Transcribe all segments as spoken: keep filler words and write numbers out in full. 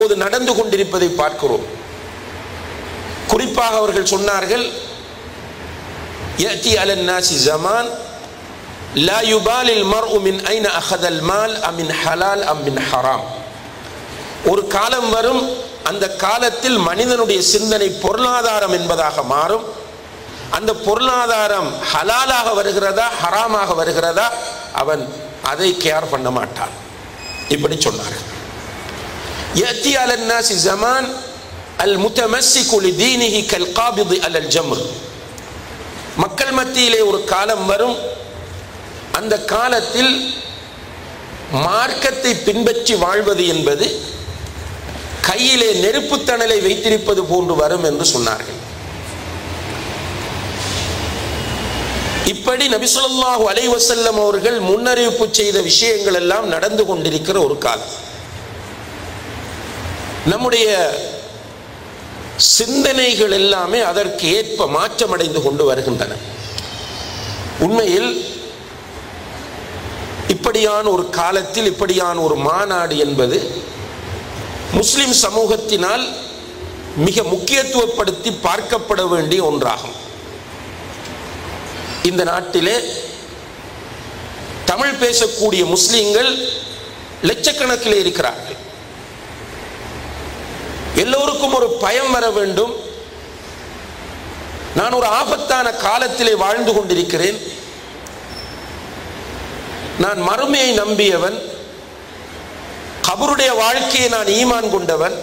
நடந்து கொண்டிருப்பதை பார்க்கிறோம். குறிப்பாக அவர்கள் சொன்னார்கள், يأتي على الناس زمان لا يبالي المرء من أين أخذ المال أم من حلال أم من حرام. ஒரு காலம் வரும், அந்த காலத்தில் மனிதனுடைய சிந்தனை பொருளாதாரம் என்பதாக மாறும். அந்த பொருளாதாரம் ஹலாலாக வருகிறதா ஹராமாக வருகிறதா அவன் அதை கேர் பண்ண மாட்டான். இப்படி சொன்னார்கள். يأتي على الناس زمان المتمسك لدينه كالقابض على الجمر. மக்கள் மத்தியிலே ஒரு காலம் வரும், அந்த காலத்தில் மார்க்கத்தை பின்பற்றி வாழ்வது என்பது கையிலே நெருப்பு தணலை வைத்திருப்பது போன்று வரும் என்று சொன்னார்கள். இப்படி நபி ஸல்லல்லாஹு அலைஹி வஸல்லம் அவர்கள் முன்னறிவிப்பு செய்த விஷயங்கள் எல்லாம் நடந்து கொண்டிருக்கிற ஒரு காலம். நம்முடைய சிந்தனைகள் எல்லாமே அதற்கு ஏற்ப மாற்றமடைந்து கொண்டு வருகின்றன. உண்மையில் இப்படியான ஒரு காலத்தில் இப்படியான ஒரு மாநாடு என்பது முஸ்லிம் சமூகத்தினால் மிக முக்கியத்துவப்படுத்தி பார்க்கப்பட வேண்டிய ஒன்றாகும். இந்த நாட்டிலே தமிழ் பேசக்கூடிய முஸ்லிம்கள் லட்சக்கணக்கிலே இருக்கிறார்கள். எல்லோருக்கும் ஒரு பயம் வர வேண்டும். நான் ஒரு ஆபத்தான காலத்திலே வாழ்ந்து கொண்டிருக்கிறேன். நான் மறுமையை நம்பியவன், கபருடைய வாழ்க்கையை நான் ஈமான் கொண்டவன்,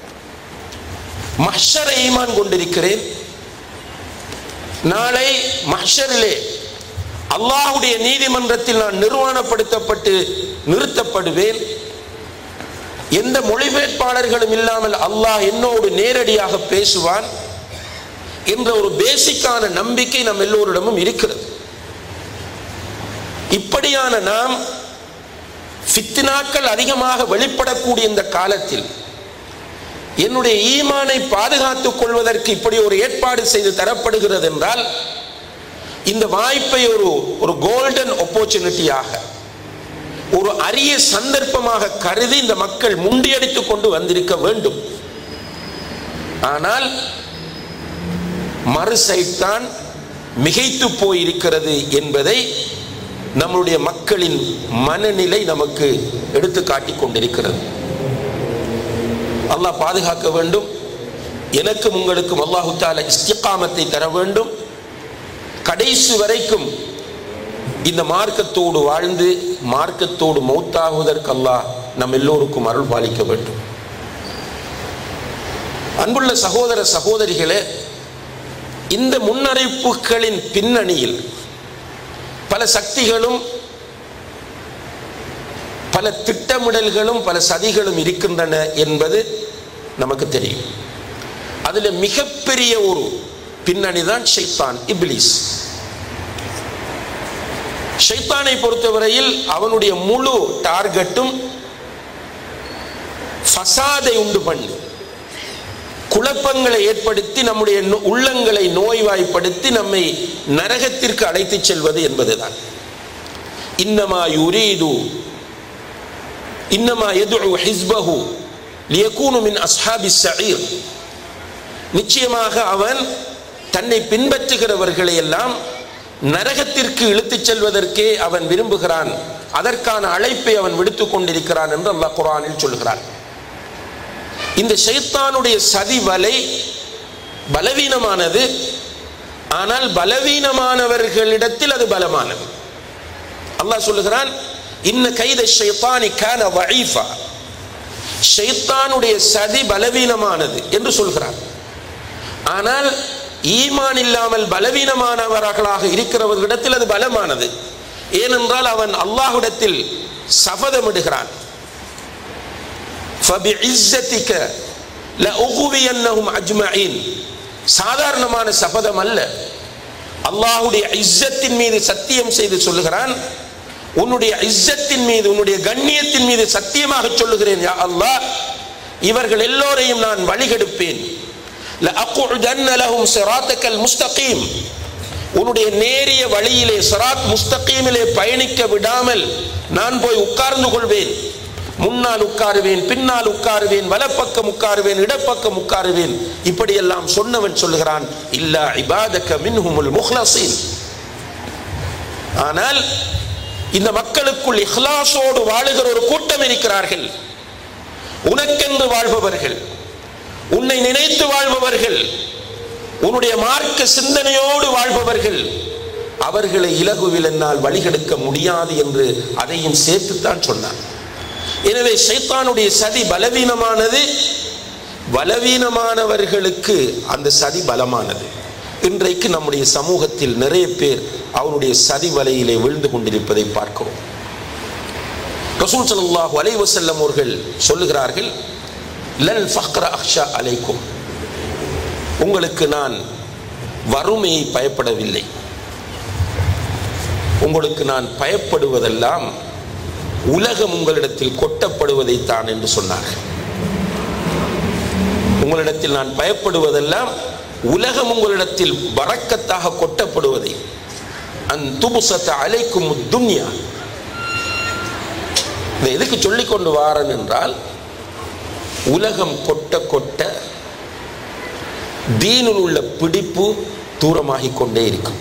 மஹ்ஷரை ஈமான் கொண்டிருக்கிறேன். நாளை மஹ்ஷரிலே அல்லாஹ்வுடைய நீதிமன்றத்தில் நான் நிர்வாணப்படுத்தப்பட்டு நிறுத்தப்படுவேன். எந்த மொழிபெயர்ப்பாளர்களும் இல்லாமல் அல்லாஹ் என்னோடு நேரடியாக பேசுவான் என்ற ஒரு பேசிக்கான நம்பிக்கை நம் எல்லோரிடமும் இருக்கிறது. இப்படியான நாம் ஃபித்னாக்கள் அதிகமாக வெளிப்படக்கூடிய இந்த காலத்தில் என்னுடைய ஈமானை பாதுகாத்துக் கொள்வதற்கு இப்படி ஒரு ஏற்பாடு செய்து தரப்படுகிறது என்றால், இந்த வாய்ப்பை ஒரு ஒரு கோல்டன் ஆப்பர்ச்சுனிட்டியாக, ஒரு அரிய சந்தர்ப்பமாக கருதி இந்த மக்கள் முண்டியடித்துக் கொண்டு வந்திருக்க வேண்டும். ஆனால் மறு சைத்தான் மிகைத்து போயிருக்கிறது என்பதை நம்முடைய மக்களின் மனநிலை நமக்கு எடுத்து காட்டிக் கொண்டிருக்கிறது. அல்லாஹ் பாதுகாக்க வேண்டும். எனக்கும் உங்களுக்கும் அல்லாஹு தஆலா இஸ்திகாமத்தை தர வேண்டும். கடைசி வரைக்கும் இந்த மார்க்கத்தோடு வாழ்ந்து மார்க்கத்தோடு மௌத்தாகுவதற்கு அல்லாஹ் நம் எல்லோருக்கும் அருள் பாலிக்க வேண்டும். அன்புள்ள சகோதர சகோதரிகளே, இந்த முன்னறிவிப்புகளின் பின்னணியில் பல சக்திகளும் பல திட்டமிடல்களும் பல சதிகளும் இருக்கின்றன என்பது நமக்கு தெரியும். அதில் மிகப்பெரிய ஒரு பின்னணி தான் ஷைத்தான், இப்லீஸ். ஷைத்தானை பொறுத்தவரையில் அவனுடைய முழு டார்கெட்டும் ஃபசாதை உண்டு பண்ணி, குழப்பங்களை ஏற்படுத்தி, நம்முடைய உள்ளங்களை நோய்வாய்ப்படுத்தி நம்மை நரகத்திற்கு அழைத்து செல்வது என்பதுதான். இன்னமா யுரீது இன்னமா யதுஉ ஹிஸ்பஹு லியகூனு மின் அஸ்ஹாபிஸ் ஸஈர். நிச்சயமாக அவன் தன்னை பின்பற்றுகிறவர்களை எல்லாம் நரகத்திற்கு இழுத்துச் செல்வதற்கே அவன் விரும்புகிறான். அதற்கான அழைப்பை அவன் விடுத்துக் கொண்டிருக்கிறான் என்று அல்லாஹ் குர்ஆனில் சொல்கிறான். இந்த ஷைத்தானுடைய சதி வலை பலவீனமானது. ஆனால் பலவீனமானவர்களிடத்தில் அது பலமானது. அல்லாஹ் சொல்லுகிறான், இன்ன கைத ஷைத்தானி கான வஈஃபா. ஷைத்தானுடைய சதி பலவீனமானது என்று சொல்கிறான். ஆனால் ஈமான் இல்லாமல் பலவீனமானவர்களாக இருக்கிறவர்களிடத்தில் அது பலமானது. ஏனென்றால் அவன் அல்லாஹ்விடத்தில் சபதமிடுகிறான், ஃபபிஇஸ்ஸதிக லஉகுவியன்னஹும் அஜ்மஈன். சாதாரணமான சபதம் அல்ல. அல்லாஹ்வுடைய இஸ்ஸத்தின் மீது சத்தியம் செய்து சொல்லுகிறான், உன்னுடைய இஸ்ஸத்தின் மீது, உன்னுடைய கண்ணியத்தின் மீது சத்தியமாக சொல்லுகிறேன், யா அல்லாஹ், இவர்கள் எல்லோரையும் நான் வழிகெடுப்பேன். லஅகுதன்ன லஹும் ஸிராத்தகல் முஸ்தகீம். உன்னுடைய நேரிய வழியிலே, ஸிராத் முஸ்தகீமிலே பயணிக்க விடாமல் நான் போய் உட்கார்ந்து கொள்வேன். முன்னால் உட்காருவேன், பின்னால் உட்காருவேன், வலப்பக்கம் உட்காருவேன், இடப்பக்கம் உட்காருவேன். இப்படியெல்லாம் சொன்னவன் சொல்லுகிறான், இல்லா இபாதக மின்ஹுமுல் முஹ்லஸீன். ஆனால் இந்த மக்களுக்குள் இஹ்லாஸோடு வாழுகிற ஒரு கூட்டம் இருக்கிறார்கள். உனக்கென்று வாழ்பவர்கள், உன்னை நினைத்து வாழ்பவர்கள், உன்னுடைய மார்க்க சிந்தனையோடு வாழ்பவர்கள். அவர்களை இலகுவில் என்னால் வழிகெடுக்க முடியாது என்று அதையும் சேர்த்துத்தான் சொன்னார். எனவே ஷைத்தானுடைய சதி பலவீனமானது, பலவீனமானவர்களுக்கு அந்த சதி பலமானது. இன்றைக்கு நம்முடைய சமூகத்தில் நிறைய பேர் அவனுடைய சதி வலையிலே விழுந்து கொண்டிருப்பதை பார்க்கிறோம். ரசூல் ஸல்லல்லாஹு அலைஹி வஸல்லம் அவர்கள் சொல்லுகிறார்கள், லல் ஃபக்ர அக்ஷா அலைக்கும், உங்களுக்கு நான் வறுமையை பயப்படவில்லை, உங்களுக்கு நான் பயப்படுவதெல்லாம் உலகம் உங்களிடத்தில் கொட்டப்படுவதைத்தான் என்று சொன்னார்கள். உங்களிடத்தில் நான் பயப்படுவதெல்லாம் உலகம் உங்களிடத்தில் பரக்கத்தாக கொட்டப்படுவதை. அன் துபுஸத அலைக்கும் துன்யா. எதுக்கு சொல்லிக் கொண்டு வாரன் என்றால், உலகம் கொட்ட கொட்ட தீனில் உள்ள பிடிப்பு தூரமாகிக் கொண்டே இருக்கும்.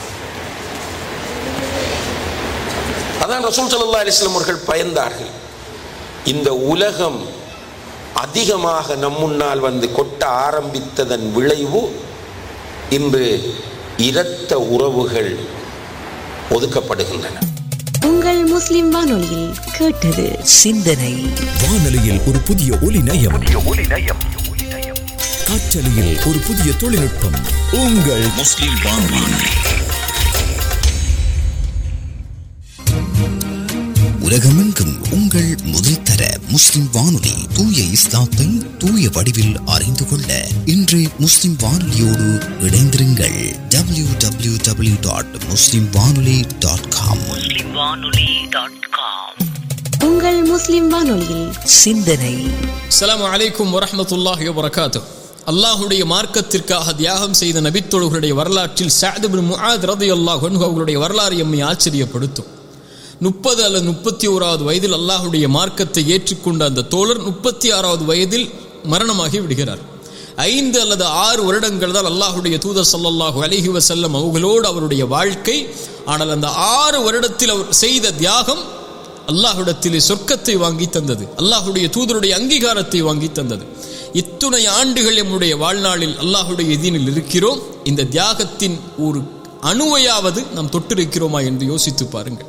அதான் ரசூல் ஸல்லல்லாஹு அலைஹி வஸல்லம் அவர்கள் பயந்தார்கள். இந்த உலகம் அதிகமாக நம் முன்னால் வந்து கொட்ட ஆரம்பித்ததன் விளைவு இன்று இரத்த உறவுகள் ஒதுக்கப்படுகின்றன. உங்கள் முஸ்லிம் வானொலியில் கேட்டது சிந்தனை. வானொலியில் ஒரு புதிய ஒலி நயம், காற்றலையில் ஒரு புதிய தொழில்நுட்பம். உங்கள் முஸ்லிம் வானொலி. உலகமெங்கும் உங்கள் முதல் தர முஸ்லிம் வானொலி. தூய இஸ்லாத்தை தூய வடிவில் அறிந்து கொள்ள இன்று முஸ்லிம் வானொலியோடு இணைந்திருங்கள். டபிள்யூ டபிள்யூ டபிள்யூ டாட் முஸ்லிம் வானொலி டாட் காம். உங்கள் முஸ்லிம் வானொலியில் சிந்தனை. அஸ்ஸலாமு அலைக்கும் வரஹ்மத்துல்லாஹி வபரகாத்துஹு. அல்லாஹ்வுடைய மார்க்கத்திற்காக தியாகம் செய்த நபித்தோழர்களுடைய வரலாற்றில் சஅத் இப்னு முஆத் ரலியல்லாஹு அன்ஹு அவர்களுடைய வரலாறு எம்மை ஆச்சரியப்படுத்தும். முப்பது அல்லது முப்பத்தி ஓராவது வயதில் அல்லாஹுடைய மார்க்கத்தை ஏற்றுக்கொண்ட அந்த தோழர் முப்பத்தி ஆறாவது வயதில் மரணமாகி விடுகிறார். ஐந்து அல்லது ஆறு வருடங்கள் தான் அல்லாஹுடைய தூதர் ஸல்லல்லாஹு அலைஹி வஸல்லம் அவர்களோடு அவருடைய வாழ்க்கை. ஆனால் அந்த ஆறு வருடத்தில் அவர் செய்த தியாகம் அல்லாஹ்விடத்திலே சொர்க்கத்தை வாங்கி தந்தது, அல்லாஹுடைய தூதருடைய அங்கீகாரத்தை வாங்கி தந்தது. இத்துணை ஆண்டுகள் நம்முடைய வாழ்நாளில் அல்லாஹுடைய தீனில் இருக்கிறோம். இந்த தியாகத்தின் ஒரு அணுவையாவது நாம் தொட்டிருக்கிறோமா என்று யோசித்து பாருங்கள்.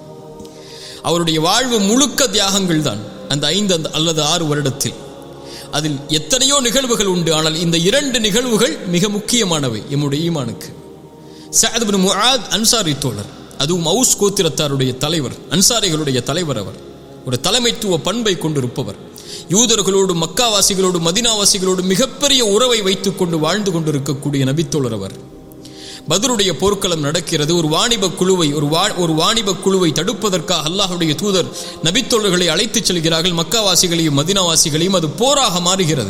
அவருடைய வாழ்வு முழுக்க தியாகங்கள் தான் அந்த ஐந்து அல்லது ஆறு வருடத்தில். அதில் எத்தனையோ நிகழ்வுகள் உண்டு. ஆனால் இந்த இரண்டு நிகழ்வுகள் மிக முக்கியமானவை எம்முடைய ஈமானுக்கு. சஅத் இப்னு முஆத் அன்சாரி தோழர், அதுவும் அவுஸ் கோத்திரத்தாருடைய தலைவர், அன்சாரிகளுடைய தலைவர். அவர் ஒரு தலைமைத்துவ பண்பை கொண்டிருப்பவர். யூதர்களோடு, மக்காவாசிகளோடு, மதீனாவாசிகளோடு மிகப்பெரிய உறவை வைத்துக் கொண்டு வாழ்ந்து கொண்டிருக்கக்கூடிய நபித்தோழர் அவர். பத்ருடைய போர்க்களம் நடக்கிறது. ஒரு வாணிப குழுவை ஒரு வா ஒரு வாணிப குழுவை தடுப்பதற்காக அல்லாஹுடைய தூதர் நபித்தோழர்களை அழைத்துச் செல்கிறார்கள். மக்காவாசிகளையும் மதீனாவாசிகளையும். அது போராக மாறுகிறது.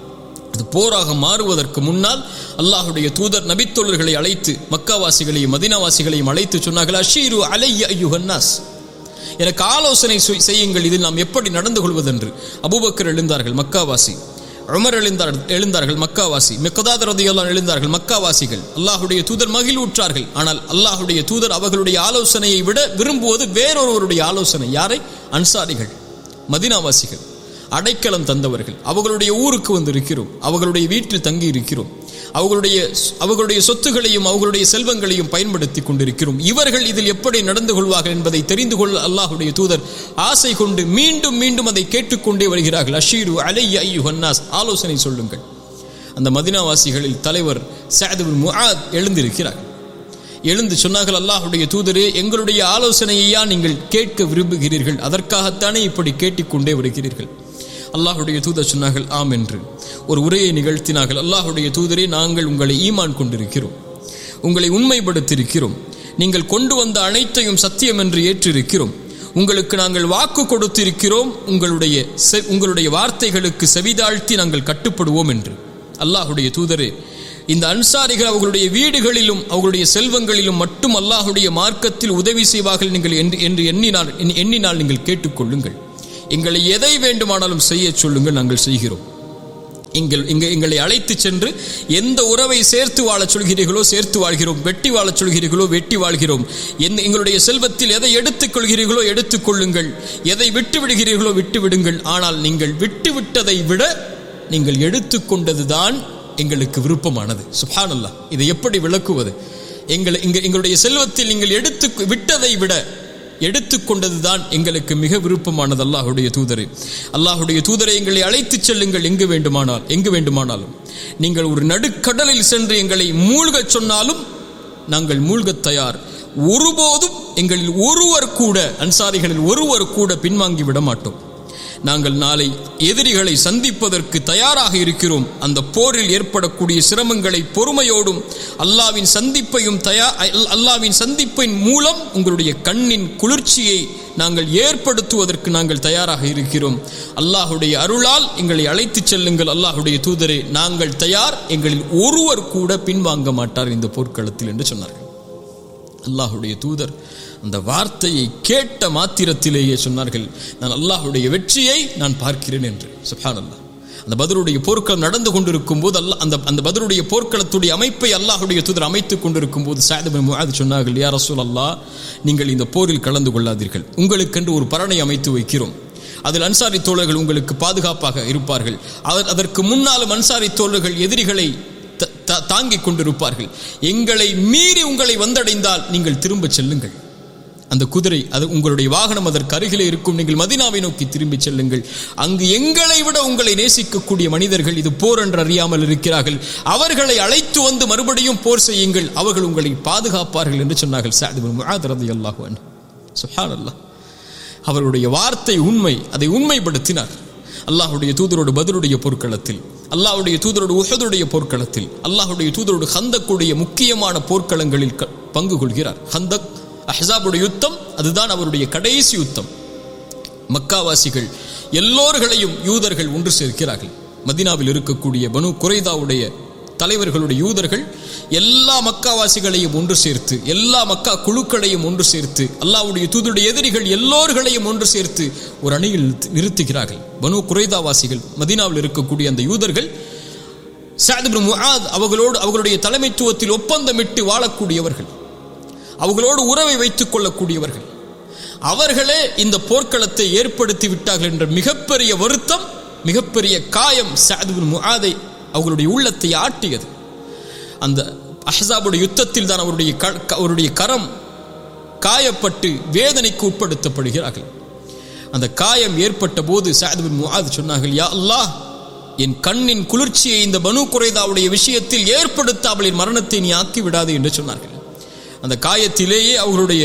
அது போராக மாறுவதற்கு முன்னால் அல்லாஹுடைய தூதர் நபித்தோழர்களை அழைத்து மக்காவாசிகளையும் மதீனாவாசிகளையும் அழைத்து சொன்னார்கள், அஷீரு அலைய அய்யுஹன் நாஸ், எனக்கு ஆலோசனை செய்யுங்கள், இதில் நாம் எப்படி நடந்து கொள்வதென்று. அபூபக்கர் எழுந்தார்கள், மக்காவாசி. உமர் எழுந்தார் எழுந்தார்கள் மக்காவாசி. மிக்தாத் ரலியல்லாஹு எழுந்தார்கள், மக்காவாசிகள். அல்லாஹுடைய தூதர் மகிழ்வுற்றார்கள். ஆனால் அல்லாஹுடைய தூதர் அவர்களுடைய ஆலோசனையை விட விரும்புவது வேறொருவருடைய ஆலோசனை. யாரை? அன்சாரிகள், மதீனாவாசிகள், அடைக்கலம் தந்தவர்கள். அவர்களுடைய ஊருக்கு வந்து இருக்கிறோம், அவர்களுடைய வீட்டில் தங்கி இருக்கிறோம், அவர்களுடைய அவர்களுடைய சொத்துகளையும் அவர்களுடைய செல்வங்களையும் பயன்படுத்தி கொண்டிருக்கிறோம். இவர்கள் இதில் எப்படி நடந்து கொள்வார்கள் என்பதை தெரிந்து கொள்ள அல்லாஹுடைய தூதர் ஆசை கொண்டு மீண்டும் மீண்டும் அதை கேட்டுக்கொண்டே வருகிறார்கள். அஷீரு அலைய அய்யுஹன் நாஸ், ஆலோசனை சொல்லுங்கள். அந்த மதீனாவாசிகளில் தலைவர் சஅத் இப்னு முஆத் எழுந்திருக்கிறார். எழுந்து சொன்னார்கள், அல்லாஹுடைய தூதரே, எங்களுடைய ஆலோசனையா நீங்கள் கேட்க விரும்புகிறீர்கள், அதற்காகத்தானே இப்படி கேட்டுக்கொண்டே வருகிறீர்கள். அல்லாஹுடைய தூதர் சொன்னார்கள், ஆம் என்று ஒரு உரையை நிகழ்த்தினார்கள். அல்லாஹுடைய தூதரே, நாங்கள் உங்களை ஈமான் கொண்டிருக்கிறோம், உங்களை உண்மைப்படுத்தியிருக்கிறோம், நீங்கள் கொண்டு வந்த அனைத்தையும் சத்தியம் என்று ஏற்றிருக்கிறோம், உங்களுக்கு நாங்கள் வாக்கு கொடுத்திருக்கிறோம், உங்களுடைய உங்களுடைய வார்த்தைகளுக்கு செவிதாழ்த்தி நாங்கள் கட்டுப்படுவோம் என்று. அல்லாஹுடைய தூதரே, இந்த அன்சாரிகள் அவர்களுடைய வீடுகளிலும் அவர்களுடைய செல்வங்களிலும் மட்டும் அல்லாஹுடைய மார்க்கத்தில் உதவி செய்வார்கள் நீங்கள் என்று எண்ணினால் எண்ணினால் நீங்கள் கேட்டுக்கொள்ளுங்கள். எங்களை எதை வேண்டுமானாலும் செய்ய சொல்லுங்கள், நாங்கள் செய்கிறோம். எங்கள் இங்கே எங்களை அழைத்து சென்று எந்த உறவை சேர்த்து வாழச் சொல்கிறீர்களோ சேர்த்து வாழ்கிறோம், வெட்டி வாழச் சொல்கிறீர்களோ வெட்டி வாழ்கிறோம். என் எங்களுடைய செல்வத்தில் எதை எடுத்துக் கொள்கிறீர்களோ எடுத்துக் கொள்ளுங்கள், எதை விட்டு விடுகிறீர்களோ விட்டு விடுங்கள். ஆனால் நீங்கள் விட்டு விட்டதை விட நீங்கள் எடுத்துக்கொண்டதுதான் எங்களுக்கு விருப்பமானது. சுப்ஹானல்லாஹ், இதை எப்படி விளக்குவது? எங்கள் எங்களுடைய செல்வத்தில் நீங்கள் எடுத்து விட்டதை விட எடுத்துக்கொண்டதுதான் எங்களுக்கு மிக விருப்பமானது. அல்லாஹுடைய தூதரே, அல்லாஹுடைய தூதரை எங்களை அழைத்து செல்லுங்கள் எங்கு வேண்டுமானால் எங்கு வேண்டுமானாலும். நீங்கள் ஒரு நடுக்கடலில் சென்று எங்களை மூழ்கச் சொன்னாலும் நாங்கள் மூழ்கத் தயார். ஒருபோதும் எங்களில் ஒருவர் கூட, அன்சாரிகளில் ஒருவர் கூட பின்வாங்கி விட மாட்டோம். நாங்கள் நாளை எதிரிகளை சந்திப்பதற்கு தயாராக இருக்கிறோம். அந்த போரில் ஏற்படக்கூடிய சிரமங்களை பொறுமையோடும் அல்லாவின் சந்திப்பையும் தயார் அல்லாவின் சந்திப்பின் மூலம் உங்களுடைய கண்ணின் குளிர்ச்சியை நாங்கள் ஏற்படுத்துவதற்கு நாங்கள் தயாராக இருக்கிறோம். அல்லாஹுடைய அருளால் எங்களை அழைத்து செல்லுங்கள் அல்லாஹுடைய தூதரே, நாங்கள் தயார், எங்களில் ஒருவர் கூட பின்வாங்க மாட்டார் இந்த போர்க்களத்தில் என்று சொன்னார்கள். அல்லாஹுடைய தூதர் அந்த வார்த்தையை கேட்ட மாத்திரத்திலேயே சொன்னார்கள், நான் அல்லாஹுடைய வெற்றியை நான் பார்க்கிறேன் என்று. சுப்ஹானல்லாஹ். அந்த பத்ருடைய போர்க்களம் நடந்து கொண்டிருக்கும் போது அல்லாஹ் அந்த அந்த பத்ருடைய போர்க்களத்துடைய அமைப்பை அல்லாஹுடைய தூதர் அமைத்துக் கொண்டிருக்கும் போது சஅத் இப்னு முஆத் சொன்னார்கள், யா ரசூலல்லாஹ், நீங்கள் இந்த போரில் கலந்து கொள்ளாதீர்கள், உங்களுக்கென்று ஒரு பரணை அமைத்து வைக்கிறோம், அதில் அன்சாரி தோழர்கள் உங்களுக்கு பாதுகாப்பாக இருப்பார்கள். அதற்கு முன்னாலும் அன்சாரி தோழர்கள் எதிரிகளை தாங்கிக் கொண்டிருப்பார்கள். எங்களை மீறி உங்களை வந்தடைந்தால் நீங்கள் திரும்ப செல்லுங்கள், அந்த குதிரை அது உங்களுடைய வாகனம் அதற்கு அருகிலே இருக்கும், நீங்கள் மதீனாவை நோக்கி திரும்பி செல்லுங்கள். அங்கு எங்களை விட உங்களை நேசிக்கக்கூடிய மனிதர்கள் இது போர் என்று அறியாமல் இருக்கிறார்கள், அவர்களை அழைத்து வந்து மறுபடியும் போர் செய்யுங்கள், அவர்கள் உங்களை பாதுகாப்பார்கள் என்று சொன்னார்கள் சஅத் இப்னு முஆத் ரலியல்லாஹு அன்ஹு. சுப்ஹானல்லாஹ், அவருடைய வார்த்தை உண்மை, அதை உண்மைப்படுத்தினார். அல்லாஹுடைய தூதரோடு பத்ருடைய போர்க்களத்தில், அல்லாஹுடைய தூதரோடு உஹதுடைய போர்க்களத்தில், அல்லாஹுடைய தூதரோடு ஹந்தக்குடைய முக்கியமான போர்க்களங்களில் பங்கு கொள்கிறார். ஹந்தக், அஹ்ஸாபுடைய யுத்தம், அதுதான் அவருடைய கடைசி யுத்தம். மக்காவாசிகள் எல்லோர்களையும் யூதர்கள் ஒன்று சேர்க்கிறார்கள். மதீனாவில் இருக்கக்கூடிய பனு குரைதாவுடைய தலைவர்களுடைய யூதர்கள் எல்லா மக்காவாசிகளையும் ஒன்று சேர்த்து, எல்லா மக்கா குழுக்களையும் ஒன்று சேர்த்து, அல்லாஹ்வுடைய தூதருடைய எதிரிகள் எல்லோர்களையும் ஒன்று சேர்த்து ஒரு அணியில் நிறுத்துகிறார்கள். பனு குரைதாவாசிகள், மதீனாவில் இருக்கக்கூடிய அந்த யூதர்கள், சஅத் இப்னு முஆத் அவர்களோடு அவர்களுடைய தலைமைத்துவத்தில் ஒப்பந்தமிட்டு வாழக்கூடியவர்கள், அவர்களோடு உறவை வைத்துக் கொள்ளக்கூடியவர்கள், அவர்களே இந்த போர்க்களத்தை ஏற்படுத்தி விட்டார்கள் என்ற மிகப்பெரிய வருத்தம், மிகப்பெரிய காயம் சஅத் இப்னு முஆதை அவர்களுடைய உள்ளத்தை ஆட்டியது. அந்த அஹ்ஸாபுடைய யுத்தத்தில் தான் அவருடைய அவருடைய கரம் காயப்பட்டு வேதனைக்கு உட்படுத்தப்படுகிறார்கள். அந்த காயம் ஏற்பட்ட போது சஅத் இப்னு முஆத் சொன்னார்கள், யா அல்லாஹ், என் கண்ணின் குளிர்ச்சியை இந்த பனு குரைதாவுடைய விஷயத்தில் ஏற்படுத்தாமல் என் மரணத்தை நீ ஆக்கி விடாது என்று சொன்னார்கள். அந்த காயத்திலேயே அவர்களுடைய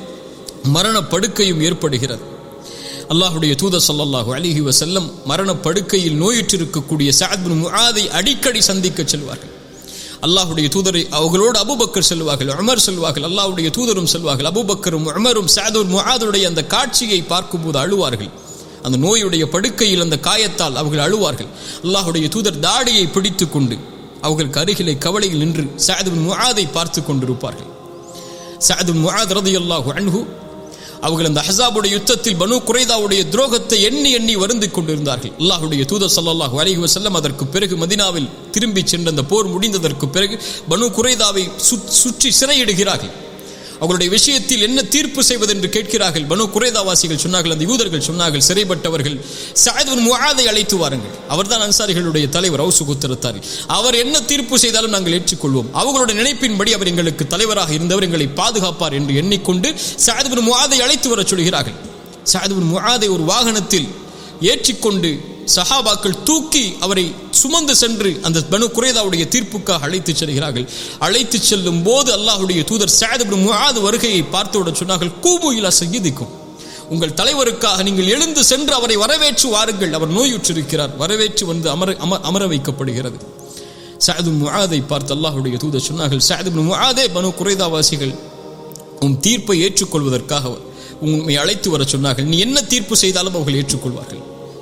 மரண படுக்கையும் ஏற்படுகிறது. அல்லாஹுடைய தூதர் ஸல்லல்லாஹு அலைஹி வஸல்லம் மரண படுக்கையில் நோயுற்றிருக்கக்கூடிய சஅத் இப்னு முஆதை அடிக்கடி சந்திக்க செல்வார்கள். அல்லாஹுடைய தூதரை அவர்களோடு அபூபக்கர் செல்வார்கள், உமர் செல்வார்கள், அல்லாஹுடைய தூதரும் செல்வார்கள். அபூபக்கரும் உமரும் சஅத் இப்னு முஆதுடைய அந்த காட்சியை பார்க்கும்போது அழுவார்கள். அந்த நோயுடைய படுக்கையில் அந்த காயத்தால் அவர்கள் அழுவார்கள். அல்லாஹுடைய தூதர் தாடியை பிடித்து கொண்டு அவர்களுக்கு அருகிலே கவலையில் நின்று சஅத் இப்னு முஆதை பார்த்து கொண்டிருப்பார்கள். சஅத் இப்னு முஆத் ரலியல்லாஹு அன்ஹு அவர்கள் அந்த அஹ்ஸாபுடைய யுத்தத்தில் பனு குரைதாவுடைய துரோகத்தை எண்ணி எண்ணி வருந்திக் கொண்டிருந்தார்கள். அல்லாஹுடைய தூதர் ஸல்லல்லாஹு அலைஹி வஸல்லம் அதற்கு பிறகு மதீனாவில் திரும்பி சென்ற அந்த போர் முடிந்ததற்கு பிறகு பனு குரைதாவை சுற்றி சிறையிடுகிறார்கள். அவர்களுடைய விஷயத்தில் என்ன தீர்ப்பு செய்வது என்று கேட்கிறார்கள். பனு குரைதாவாசிகள் சொன்னார்கள், அந்த யூதர்கள் சொன்னார்கள், சிறைப்பட்டவர்கள் சஅத் இப்னு முஆதை அழைத்து வாருங்கள், அவர்தான் அன்சாரிகளுடைய தலைவர், அவுஸ் கோத்திரத்தார், அவர் என்ன தீர்ப்பு செய்தாலும் நாங்கள் ஏற்றுக்கொள்வோம், அவர்களுடைய நினைப்பின்படி அவர் எங்களுக்கு தலைவராக இருந்தவர், எங்களை பாதுகாப்பார் என்று எண்ணிக்கொண்டு சஅத் இப்னு முஆதை அழைத்து வர சொல்கிறார்கள். சஅத் இப்னு முஆதை ஒரு வாகனத்தில் ஏற்றிக்கொண்டு சஹாபாக்கள் தூக்கி அவரை சுமந்து சென்று அந்த பனு குரைதாவுடைய தீர்ப்புக்காக அழைத்து செல்கிறார்கள். அழைத்து செல்லும் போது அல்லாஹுடைய தூதர் சஅத் இப்னு முஆத் வருகையை பார்த்தவுடன் சொன்னார்கள், கூபு இலா சய்யிதிக்கும், உங்கள் தலைவருக்காக நீங்கள் எழுந்து சென்று அவரை வரவேற்று வாருங்கள், அவர் நோயுற்றிருக்கிறார், வரவேற்று வந்து அமர அமர வைக்கப்படுகிறது. சஅத் இப்னு முஆதை பார்த்து அல்லாஹுடைய தூதர் சொன்னார்கள், சஅத் இப்னு முஆதே, பனு குரைதாவாசிகள் உன் தீர்ப்பை ஏற்றுக்கொள்வதற்காக உண்மை அழைத்து வர சொன்னார்கள், நீ என்ன தீர்ப்பு செய்தாலும் அவர்கள் ஏற்றுக்கொள்வார்கள்.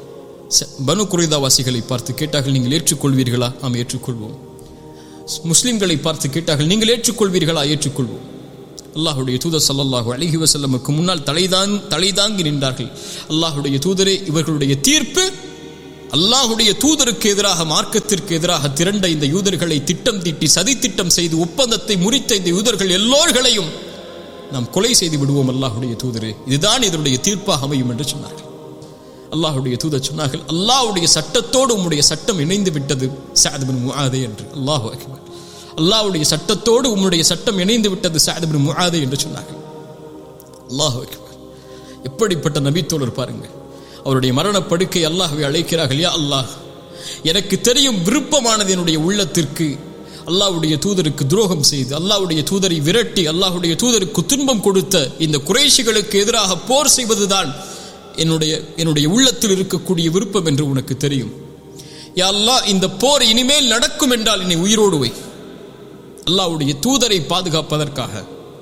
பனு குரைதாவாசிகளை பார்த்து கேட்டார்கள், நீங்கள் ஏற்றுக்கொள்வீர்களா? நாம் ஏற்றுக்கொள்வோம். முஸ்லிம்களை பார்த்து கேட்டார்கள், நீங்கள் ஏற்றுக்கொள்வீர்களா? ஏற்றுக்கொள்வோம். அல்லாஹுடைய தூதர் ஸல்லல்லாஹு அலைஹி வஸல்லமுக்கு முன்னால் தலைதான் தலைதாங்கி நின்றார்கள். அல்லாஹுடைய தூதரே, இவர்களுடைய தீர்ப்பு அல்லாஹுடைய தூதருக்கு எதிராக, மார்க்கத்திற்கு எதிராக திரண்ட இந்த யூதர்களை திட்டம் தீட்டி சதி திட்டம் செய்து ஒப்பந்தத்தை முறித்த இந்த யூதர்கள் எல்லோர்களையும் நாம் கொலை செய்து விடுவோம் அல்லாஹுடைய தூதரே, இதுதான் இதனுடைய தீர்ப்பாக அமையும் என்று சொன்னார்கள். அல்லாஹுடைய தூதர் சொன்னார்கள், அல்லாஹுடைய சட்டத்தோடு உம்முடைய சட்டம் இணைந்து விட்டது சஅத் பின் முஆத் என்று. அல்லாஹு அக்பர். அல்லாஹுடைய சட்டத்தோடு உம்முடைய சட்டம் இணைந்து விட்டது சஅத் பின் முஆத் என்று சொன்னார்கள். அல்லாஹு அக்பர். எப்படிப்பட்ட நபித்தோழர் பாருங்கள். அவருடைய மரணப்படுக்கை அல்லாஹ்வை அழைக்கிறார்கள், யா அல்லாஹ், எனக்கு தெரியும் விருப்பமானது என்னுடைய உள்ளத்திற்கு அல்லாஹ்வுடைய தூதருக்கு துரோகம் செய்து அல்லாஹ்வுடைய தூதரை விரட்டி அல்லாஹ்வுடைய தூதருக்கு துன்பம் கொடுத்த இந்த குறைஷிகளுக்கு எதிராக போர் செய்வதுதான் என்னுடைய என்னுடைய உள்ளத்தில் இருக்கக்கூடிய விருப்பம் என்று உனக்கு தெரியும். யா அல்லாஹ், இந்த போர் இனிமேல் நடக்கும் என்றால் என்னை உயிரோடு வை. அல்லாஹ்வுடைய தூதரை பாதுகாப்பதற்காக.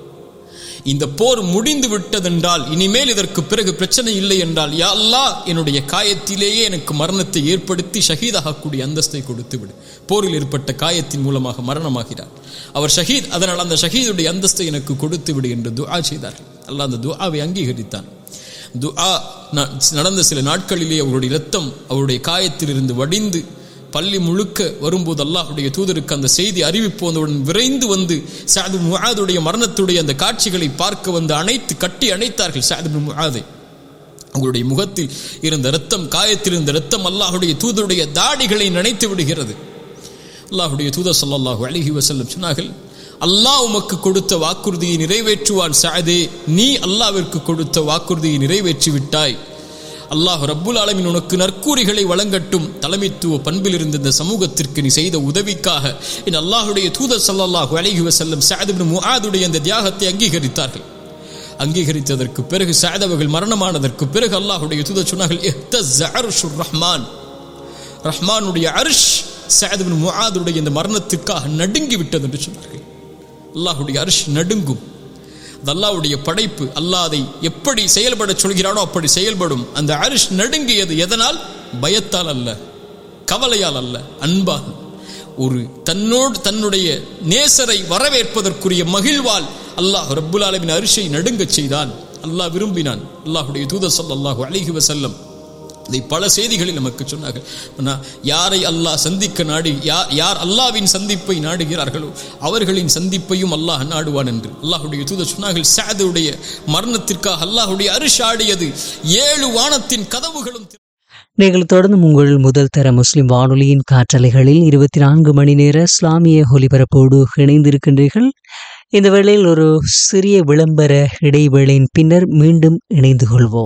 இந்த போர் முடிந்து விட்டதென்றால் இனிமேல் இதற்கு பிறகு பிரச்சனை இல்லை என்றால், யா அல்லாஹ், என்னுடைய காயத்திலேயே எனக்கு மரணத்தை ஏற்படுத்தி ஷஹீதாகக்கூடிய அந்தஸ்தை கொடுத்து விடு. போரில் ஏற்பட்ட காயத்தின் மூலமாக மரணமாகிறார் அவர் ஷஹீத், அதனால் அந்த ஷஹீதுடைய அந்தஸ்தை எனக்கு கொடுத்து விடு என்று துஆ செய்தார்கள். அல்லாஹ் அந்த துஆவை அங்கீகரித்தான். துஆ நடந்த சில நாட்களிலே அவருடைய இரத்தம் அவருடைய காயத்திலிருந்து வடிந்து பள்ளி முழுக்க வரும்போது அல்லாஹுடைய தூதருக்கு அந்த செய்தி அறிவிப்பு வந்தவுடன் விரைந்து வந்து சஅத் பின் முஆதுடைய மரணத்துடைய அந்த காட்சிகளை பார்க்க வந்து அணைத்து கட்டி அணைத்தார்கள் சஅத் பின் முஆதை. அவருடைய முகத்தில் இருந்த இரத்தம், காயத்தில் இருந்த இரத்தம் அல்லாஹுடைய தூதருடைய தாடிகளை நனைத்து விடுகிறது. அல்லாஹுடைய தூதர் ஸல்லல்லாஹு அலைஹி வஸல்லம் சொன்னார்கள், அல்லாஹ் உமக்கு கொடுத்த வாக்குறுதியை நிறைவேற்றுவான் சஅதே, நீ அல்லாஹ்விற்கு கொடுத்த வாக்குறுதியை நிறைவேற்றி விட்டாய். அல்லாஹ் ரப்புல் ஆலமீன் உனக்கு நற்கூறிகளை வழங்கட்டும். தலைமைத்துவ பண்பில் இருந்த இந்த சமூகத்திற்கு நீ செய்த உதவிக்காக இந்த அல்லாஹுடைய தூதர் ஸல்லல்லாஹு அலைஹி வஸல்லம் சஅத் பின் முஆதுடைய அந்த தியாகத்தை அங்கீகரித்தார்கள். அங்கீகரித்ததற்கு பிறகு சஅத் அவர்கள் மரணமானதற்கு பிறகு அல்லாஹுடைய தூதர் சொன்னார்கள், இஹ்தஸ்ஸ அர்ஷுர் ரஹ்மான், ரஹ்மானுடைய அர்ஷ் சஅத் பின் முஆதுடைய இந்த மரணத்திற்காக நடுங்கி விட்டது என்று சொன்னார்கள். அல்லாஹுடைய அர்ஷ் நடுங்கும். அல்லாஹ்வுடைய படைப்பு, அல்லாஹ் அதை எப்படி செயல்பட சொல்கிறானோ அப்படி செயல்படும். அந்த அர்ஷ் நடுங்கியது எதனால்? பயத்தால் அல்ல, கவலையால் அல்ல, அன்பால். ஒரு தன்னோடு தன்னுடைய நேசரை வரவேற்பதற்குரிய மகிழ்வால் அல்லாஹ் ரப்புல் ஆலமீன் அர்ஷை நடுங்கச் செய்தான். அல்லாஹ் விரும்பினான். அல்லாஹுடைய தூதர் ஸல்லல்லாஹு அலைஹி வஸல்லம் இதை பல செய்திகளில் நமக்கு சொன்னார்கள். யாரை அல்லாஹ் சந்திக்க நாடி யார் யார் அல்லாஹ்வின் சந்திப்பை நாடுகிறார்களோ அவர்களின் சந்திப்பையும் அல்லாஹ் நாடுவான் என்று அல்லாஹுடைய தூதர் சொன்னார்கள். சஅதுடைய மரணத்திற்காக அல்லாஹுடைய அர்ஷ் ஆடியது, ஏழு வானத்தின் கதவுகளும். நீங்கள் தொடர்ந்து உங்கள் முதல் தர முஸ்லிம் வானொலியின் காற்றலைகளில் இருபத்தி நான்கு மணி நேர இஸ்லாமிய ஒலிபரப்போடு இணைந்திருக்கின்றீர்கள். இந்த வேளையில் ஒரு சிறிய விளம்பர இடைவேளையின் பின்னர் மீண்டும் இணைந்து கொள்வோம்.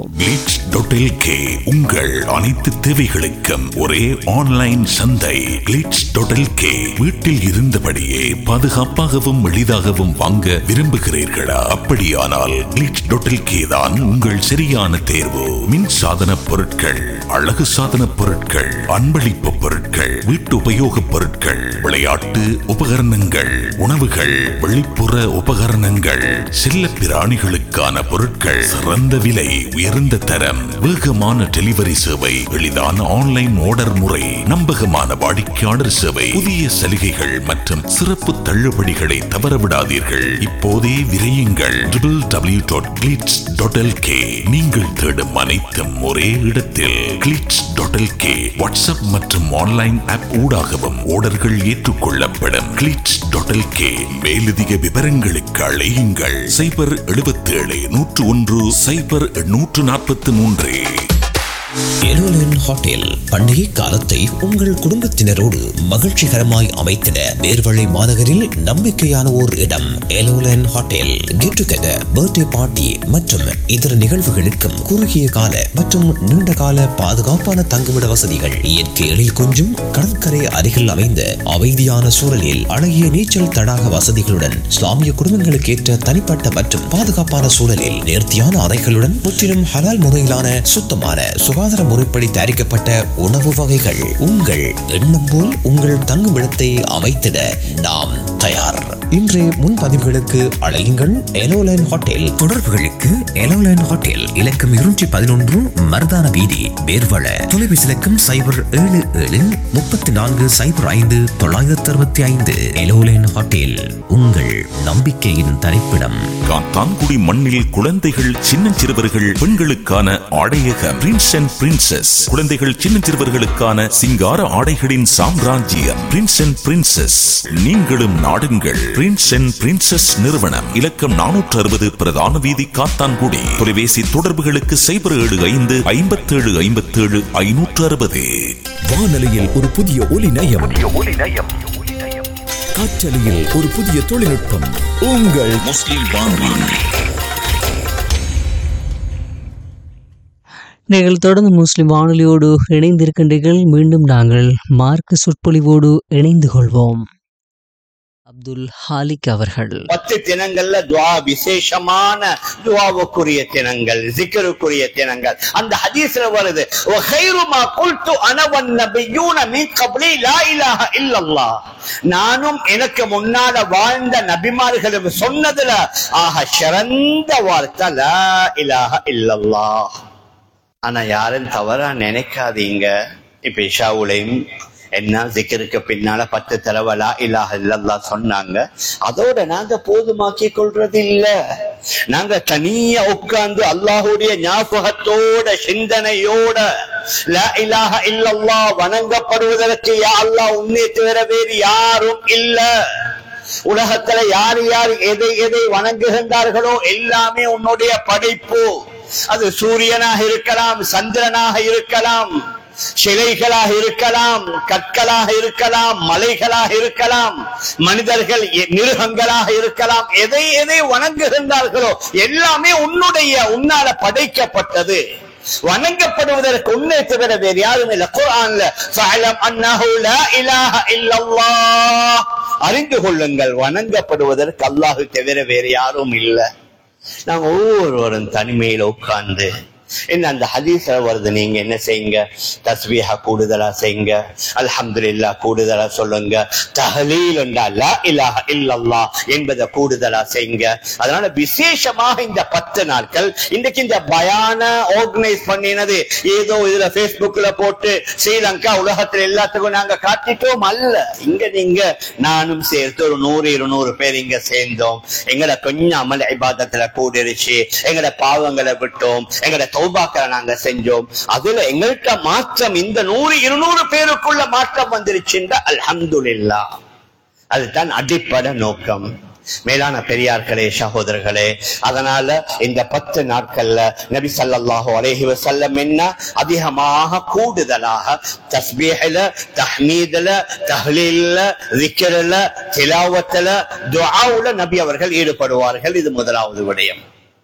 உங்கள் அனைத்து தேவைகளுக்கும் ஒரே ஆன்லைன் சந்தை கிளிட்ஸ் டாட் எல் கே. வீட்டில் இருந்தபடியே பாதுகாப்பாகவும் எளிதாகவும் வாங்க விரும்புகிறீர்களா? அப்படியானால் கிளிட்ஸ் டாட் எல் கே தான் உங்கள் சரியான தேர்வு. மின் சாதன பொருட்கள், அழகு சாதன பொருட்கள், அன்பளிப்பு பொருட்கள், வீட்டு உபயோக பொருட்கள், விளையாட்டு உபகரணங்கள், உணவுகள், வெளிப்புற உபகரணங்கள், செல்ல பிராணிகளுக்கான பொருட்கள், சிறந்த விலை, உயர்ந்த தரம், வேகமான டெலிவரி சேவை, எளிதான ஆன்லைன் ஆர்டர் முறை, நம்பகமான வாடிக்கையாளர் சேவை, புதிய சலுகைகள் மற்றும் சிறப்பு தள்ளுபடிகளை தவறவிடாதீர்கள். இப்போதே விரையுங்கள். W W W dot glitz dot L K. நீங்கள் தேடும் அனைத்தும் ஒரே இடத்தில். Glitz dot L K. WhatsApp மற்றும் ஆன்லைன் ஆப் ஊடாகவும் ஆர்டர்கள் ஏற்றுக்கொள்ளப்படும். Glitz dot L K. மேலதிக விவரங்களுக்கு அழையுங்கள் சைபர் எழுபத்தி ஏழு நூற்று ஒன்று சைபர் நூற்று நாற்பத்தி மூன்று. எலோலன் ஹோட்டல் பண்டிகை காலத்தை உங்கள் குடும்பத்தினரோடு மகிழ்ச்சிகரமாய் அமைத்திட நேர்வழி மாநகரில் நம்பிக்கையான ஓர் இடம் எலோலன் hotel. Get together, birthday party மற்றும் இதர நிகழ்வுகளுக்கும் குறுகிய கால மற்றும் நீண்ட கால பாதுகாப்பான தங்குமிட வசதிகள், இயற்கை எழில் கொஞ்சும் கடற்கரை அருகில் அமைந்த அமைதியான சூழலில் அழகிய நீச்சல் தடாக வசதிகளுடன், இஸ்லாமிய குடும்பங்களுக்கு ஏற்ற தனிப்பட்ட மற்றும் பாதுகாப்பான சூழலில் நேர்த்தியான அறைகளுடன், முற்றிலும் ஹலால் முறையிலான சுத்தமான சுகாதார முறைப்படி தயாரிக்கப்பட்ட உணவு வகைகள். உங்கள் எண்ணம் போல் உங்கள் தங்குமிடத்தை அமைத்திட நாம் தயார். இன்றைய முன்பதிவுகளுக்கு அழையுங்கள் எலோலைன் ஹோட்டல். தொடர்புகளுக்கு தொடர்புகளுக்கு எலோலைன் ஹோட்டல் இலக்கம் இருநூற்றி பதினொன்று மருதான வீதி பேர்வள. தொலைபேசி இலக்கம் சைபர் ஏழு ஏழு முப்பத்தி நான்கு சைபர் ஐந்து தொள்ளாயிரத்தி அறுபத்தி ஐந்து. எலோலைன் ஹோட்டல் உங்கள் நம்பிக்கையின் தரிப்பிடம். காத்தான்குடி மண்ணில் குழந்தைகள் சின்னஞ்சிறுவர்கள் பெண்களுக்கான ஆடையக பிரின்ஸ் அண்ட் பிரின்சஸ். குழந்தைகள் சின்னஞ்சிறுவர்களுக்கான சிங்கார ஆடைகளின் சாம்ராஜ்யம் பிரின்ஸ் அண்ட் பிரின்சஸ். நீங்களும் நாடுங்கள் பிரின்ஸ் அண்ட் பிரின்சஸ் நிறுவனம். இலக்கம் நானூற்று அறுபது பிரதான வீதி காத்தான்குடி. தொலைபேசி தொடர்புகளுக்கு சைபர் ஏழு ஐந்து ஐம்பத்தி ஏழு ஐம்பத்தி ஏழு ஐநூற்று அறுபது. வானொலியில் ஒரு புதிய ஒலி நயம், காற்றலையில் ஒரு புதிய தொழில்நுட்பம். உங்கள் முஸ்லிம் வானொலி. நீங்கள் தொடர்ந்து முஸ்லிம் வானொலியோடு இணைந்திருக்கின்றீர்கள். மீண்டும் நாங்கள் மார்க்க சொற்பொழிவோடு இணைந்து கொள்வோம். அப்துல் ஹாலிக் அவர்கள் பத்து தினங்கள்ல துவா விசேஷமான துவாவுக்குரிய தினங்கள், ஜிக்ருக்குரிய தினங்கள். அந்த ஹதீஸ்ல வருது, வகைருமா குல்து அன வன்னபியூன மின் கப்லி லா இலாஹ இல்லல்லாஹ். நானும் எனக்கு முன்னால வாழ்ந்த நபிமார்களும் சொன்னதுல ஆக சிறந்த வார்த்தை லா இலாஹ இல்லல்லாஹ். ஆனா யாரும் தவறா நினைக்காதீங்க. இப்ப இஷாவுலையும் என்ன ஜிக்ருக்கு பின்னால பத்து தடவை லா இலாஹ இல்லல்லாஹ் சொன்னாங்க. அதோட நாங்க போதுமாக்கி கொள்றது இல்ல. நாங்க தனியா உட்கார்ந்து அல்லாஹுடைய ஞாபகத்தோட சிந்தனையோட லா இலாஹ இல்லல்லாஹ் வணங்கப்படுவதற்கு யா அல்லாஹ் உன்னை தவிர வேறு யாரும் இல்ல. உலகத்துல யார் யார் எதை எதை வணங்குகின்றார்களோ எல்லாமே உன்னுடைய படைப்பு. அது சூரியனாக இருக்கலாம், சந்திரனாக இருக்கலாம், சிலைகளாக இருக்கலாம், கற்களாக இருக்கலாம், மலைகளாக இருக்கலாம், மனிதர்கள் மிருகங்களாக இருக்கலாம். எதை எதை வணங்குகின்றார்களோ எல்லாமே உன்னுடைய உன்னால படைக்கப்பட்டது. வணங்கப்படுவதற்கு உன்னை தவிர வேறு யாரும் இல்லை. குர்ஆன்ல ஃபஅலம் அன்னஹு லா இலாஹ இல்லல்லாஹ், அறிந்து கொள்ளுங்கள் வணங்கப்படுவதற்கு அல்லாஹ் தவிர வேறு யாரும் இல்லை. நாங்க ஒவ்வொருவரும் தனிமையில உட்கார்ந்து என்ன அந்த ஹதீஸ்ல வருது, நீங்க என்ன செய்யுங்க, தஸ்பீஹ கூடுதலா செய்யுங்க, அல்ஹம்துலில்லாஹ் கூடுதலா சொல்லுங்க, தஹ்லீல் என்றா லா இலாஹ இல்லல்லாஹ் என்பதை கூடுதலா செய்யுங்க. அதனால விசேஷமாக இந்த பத்து நாட்கள் இன்றைக்கு இந்த பயான ஆர்கனைஸ் பண்ணினது ஏதோ இதுல பேஸ்புக்ல போட்டு ஸ்ரீலங்கா உலகத்துல எல்லாத்துக்கும் நாங்க காட்டிட்டோம் அல்ல. இங்க நீங்க நானும் சேர்த்து ஒரு நூறு இருநூறு பேர் இங்க சேர்ந்தோம். எங்கட கொஞ்சம் அமல் இபாதத்துல கூடிருச்சு, எங்கட பாவங்களை விட்டோம், எங்கட தௌபாக்களை நாங்க செஞ்சோம். அதுல எங்கள்கிட்ட மாற்றம் இந்த நூறு இருநூறு பேருக்குள்ள மாற்றம் வந்துருச்சுன்ற அல்ஹம்துலில்லாஹ். அதுதான் அடிப்படை நோக்கம். மேலான பெரியார்களே, சகோதரர்களே, அதனால இந்த பத்து நாட்கள்ல நபி ஸல்லல்லாஹு அலைஹி வஸல்லம் என்ன அதிகமாக கூடுதலாக தஸ்பீஹ்ல, தஹ்மீதுல, தஹ்லீல்ல, ஸிக்ர்ல, திலாவத்துல, துஆவுல நபி அவர்கள் ஈடுபடுவார்கள். இது முதலாவது விடயம்.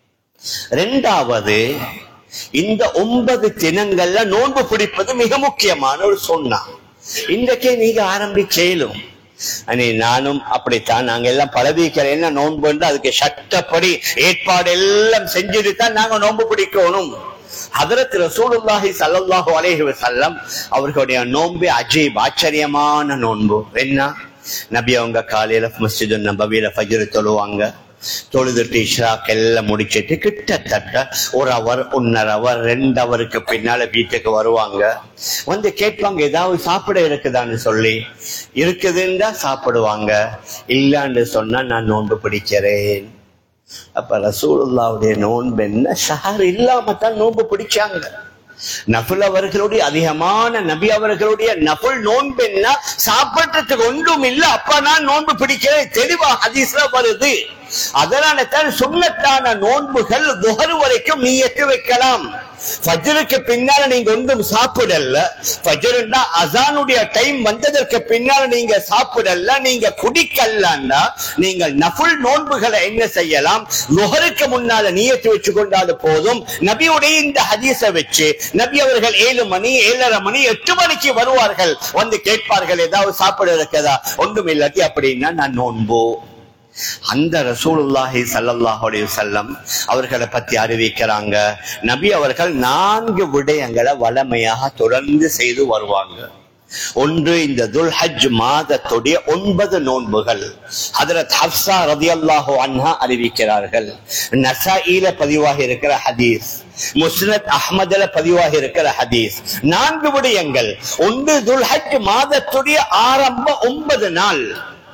இரண்டாவது, இந்த ஒன்பது தினங்கள்ல நோன்பு பிடிப்பது மிக முக்கியமான ஒரு சொன்னா. இன்றைக்கே நீங்க ஆரம்பிச்சேலும் நானும் அப்படித்தான். நாங்க எல்லாம் பழவிக்கிறேன் நோன்பு, அதுக்கு சட்டப்படி ஏற்பாடு எல்லாம் செஞ்சுட்டு தான் நாங்க நோன்பு பிடிக்கணும். ஹதரத் ரசூலுல்லாஹி ஸல்லல்லாஹு அலைஹி வஸல்லம் அவர்களுடைய நோன்பு அஜீப், ஆச்சரியமான நோன்பு. என்ன, நபி அவங்க காலையில மஸ்ஜிது நபவியில ஃபஜ்ர் தொழுவாங்க. தொழுதுட்டு இஷ்ராக் எல்லாம் முடிச்சிட்டு கிட்டத்தட்ட ஒரு அவர் ஒன்னரை அவர் ரெண்டு அவருக்கு பின்னால வீட்டுக்கு வருவாங்க. வந்து கேட்பாங்க, ஏதாவது சாப்பிட இருக்குதான்னு சொல்லி. இருக்குதுன்னா சாப்பிடுவாங்க, இல்லான்னு சொன்னா நான் நோன்பு பிடிக்கிறேன். அப்ப ரசூலுல்லாஹ்வுடைய நோன்பு என்ன, ஷஹர் இல்லாம தான் நோன்பு பிடிச்சாங்க. நஃபில் அவர்களுடைய அதிகமான நபி அவர்களுடைய நஃபில் நோன்பு என்ன, சாப்பிட்றதுக்கு ஒன்றும் இல்லை, அப்ப நான் நோன்பு பிடிக்கிறேன், தெளிவா ஹதீஸ்ல வருது. அதனால தான் சுன்னத்தான நோன்புகள் துஹர் வரைக்கும் நியத்து வைக்கலாம். ஃபஜ்ருக்கு பின்னால நீங்க ஒன்றும் சாப்பிடல, ஃபஜ்ருன்னா அஸானுடைய டைம் வந்ததற்கு பின்னால நீங்க சாப்பிடல, நீங்க குடிக்கலன்னா நீங்கள் நஃபில் நோன்புகளை என்ன செய்யலாம், லுஹருக்கு முன்னால நியத்து வச்சு கொண்டாது போதும். நபியுடைய இந்த ஹதீஸை வச்சு நபி அவர்கள் ஏழு மணி ஏழரை மணி எட்டு மணிக்கு வருவார்கள். வந்து கேட்பார்கள், ஏதாவது சாப்பிட இருக்கதா, ஒன்றும் இல்லாட்டி அப்படின்னா நான் நோன்பு. அந்த ரசூலுல்லாஹி ஸல்லல்லாஹு அலைஹி வஸல்லம் அவர்களை பத்தி அறிவிக்கிறாங்க, நபி அவர்கள் நான்கு விடயங்களை வளமையாக தொடர்ந்து செய்து வருவாங்க. ஒன்று இந்த துல்ஹஜ் மாதத்துடைய ஒன்பது நோன்புகள். ஹஜ்ரத் ஹப்ஸா ரலியல்லாஹு அன்ஹா அறிவிக்கிறார்கள். நஸாயில பதிவாக இருக்கிற ஹதீஸ், முஸ்னத் அஹ்மதுல பதிவாக இருக்கிற ஹதீஸ். நான்கு விடயங்கள். ஒன்று துல்ஹஜ் மாதத்துடைய ஆரம்ப ஒன்பது நாள்.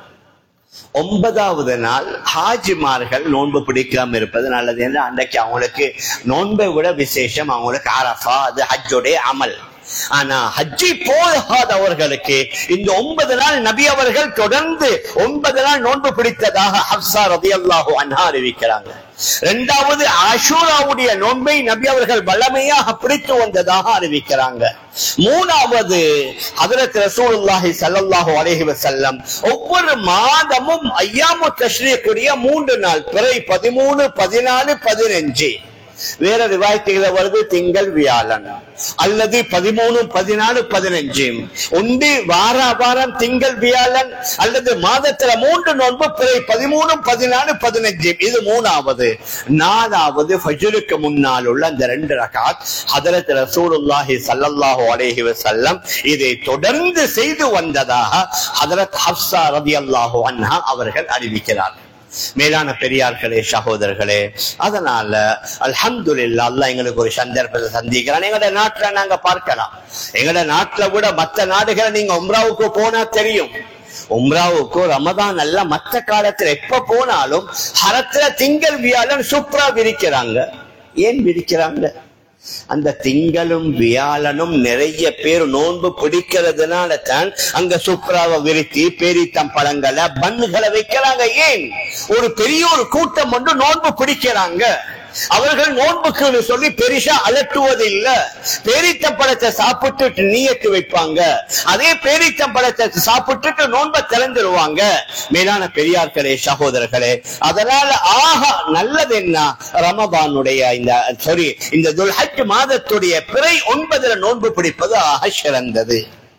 ஒன்பதாவது நாள் ஹாஜிமார்கள் நோன்பு பிடிக்காம இருப்பது நல்லது என்று அன்றைக்கு அவங்களுக்கு நோன்பை விட விசேஷம் அவங்களுக்கு அரஃபா, அது ஹஜ்ஜுடைய அமல். ஆனா ஹஜ்ஜி போகாதவர்களுக்கு இந்த ஒன்பது நாள் நபி அவர்கள் தொடர்ந்து ஒன்பது நாள் நோன்பு பிடித்ததாக ஹப்ஸா ரலியல்லாஹு அன்ஹா அறிவிக்கிறாங்க. இரண்டாவது ஆஷூராவுடைய நோன்பை நபி அவர்கள் வல்லமையாக பிடித்து வந்ததாக அறிவிக்கிறாங்க. மூணாவது ஹஜ்ரத் ரசூலுல்லாஹி ஸல்லல்லாஹு அலைஹி வஸல்லம் ஒவ்வொரு மாதமும் அய்யாமு தஷ்ரீக்குடைய மூன்று நாள், பிறை பதிமூணு பதினாலு பதினஞ்சு, வேற ரிவாயத்துகளை வருது திங்கள் வியாழன் அல்லது பதிமூணு பதினாலு பதினஞ்சு, ஒன்று வார வாரம் திங்கள் வியாழன் அல்லது மாதத்துல மூன்று நோன்பு, பிறை பதிமூணு பதினாலு பதினஞ்சு. இது மூணாவது. நாலாவது ஃபஜ்ருக்கு முன்னால் உள்ள அந்த ரெண்டு ரகாத் ஹஜ்ரத் ரசூலுல்லாஹி ஸல்லல்லாஹு அலைஹி வஸல்லம் இதை தொடர்ந்து செய்து வந்ததாக ஹஜ்ரத் ஹப்ஸா ரலியல்லாஹு அன்ஹா அவர்கள் அறிவிக்கிறார்கள். மேலான பெரியார்களே, சகோதரர்களே, அதனால அல்ஹம்துலில்லாஹ் அல்லாஹ் எங்களுக்கு ஒரு சந்தர்ப்பத்தை சந்திக்கிறான். எங்களோட நாட்டுல நாங்க பார்க்கலாம், எங்களோட நாட்டுல கூட மற்ற நாடுகளை நீங்க உம்ராவுக்கு போனா தெரியும். உம்ராவுக்கு ரமதான் அல்ல, மற்ற காலத்துல எப்ப போனாலும் ஹரத்துல திங்கள் வியாழன் சுப்ரா விரிக்கிறாங்க. ஏன் விரிக்கிறாங்க? அந்த திங்களும் வியாழனும் நிறைய பேர் நோன்பு பிடிக்கிறதுனால தான் அங்க சுப்ராவை விரித்தி பேரித்தம் பழங்களை பன்னுகளை வைக்கிறாங்க. ஏன்? ஒரு பெரிய ஒரு கூட்டம் ஒன்று நோன்பு பிடிக்கிறாங்க. அவர்கள் நோன்புக்கு சொல்லி பெரிசா அலட்டுவது இல்ல. பேரித்தம் பழத்தை சாப்பிட்டு நீயத்து வைப்பாங்க, அதே பேரித்தம் பழத்தை சாப்பிட்டு நோன்பை திறந்துருவாங்க. மேலான பெரியார்களே, சகோதரர்களே, அதனால ஆக நல்லது என்ன, ரமதானுடைய இந்த சாரி இந்த துல்ஹஜ் மாதத்துடைய பிறை ஒன்பதுல நோன்பு பிடிப்பது ஆக சிறந்தது.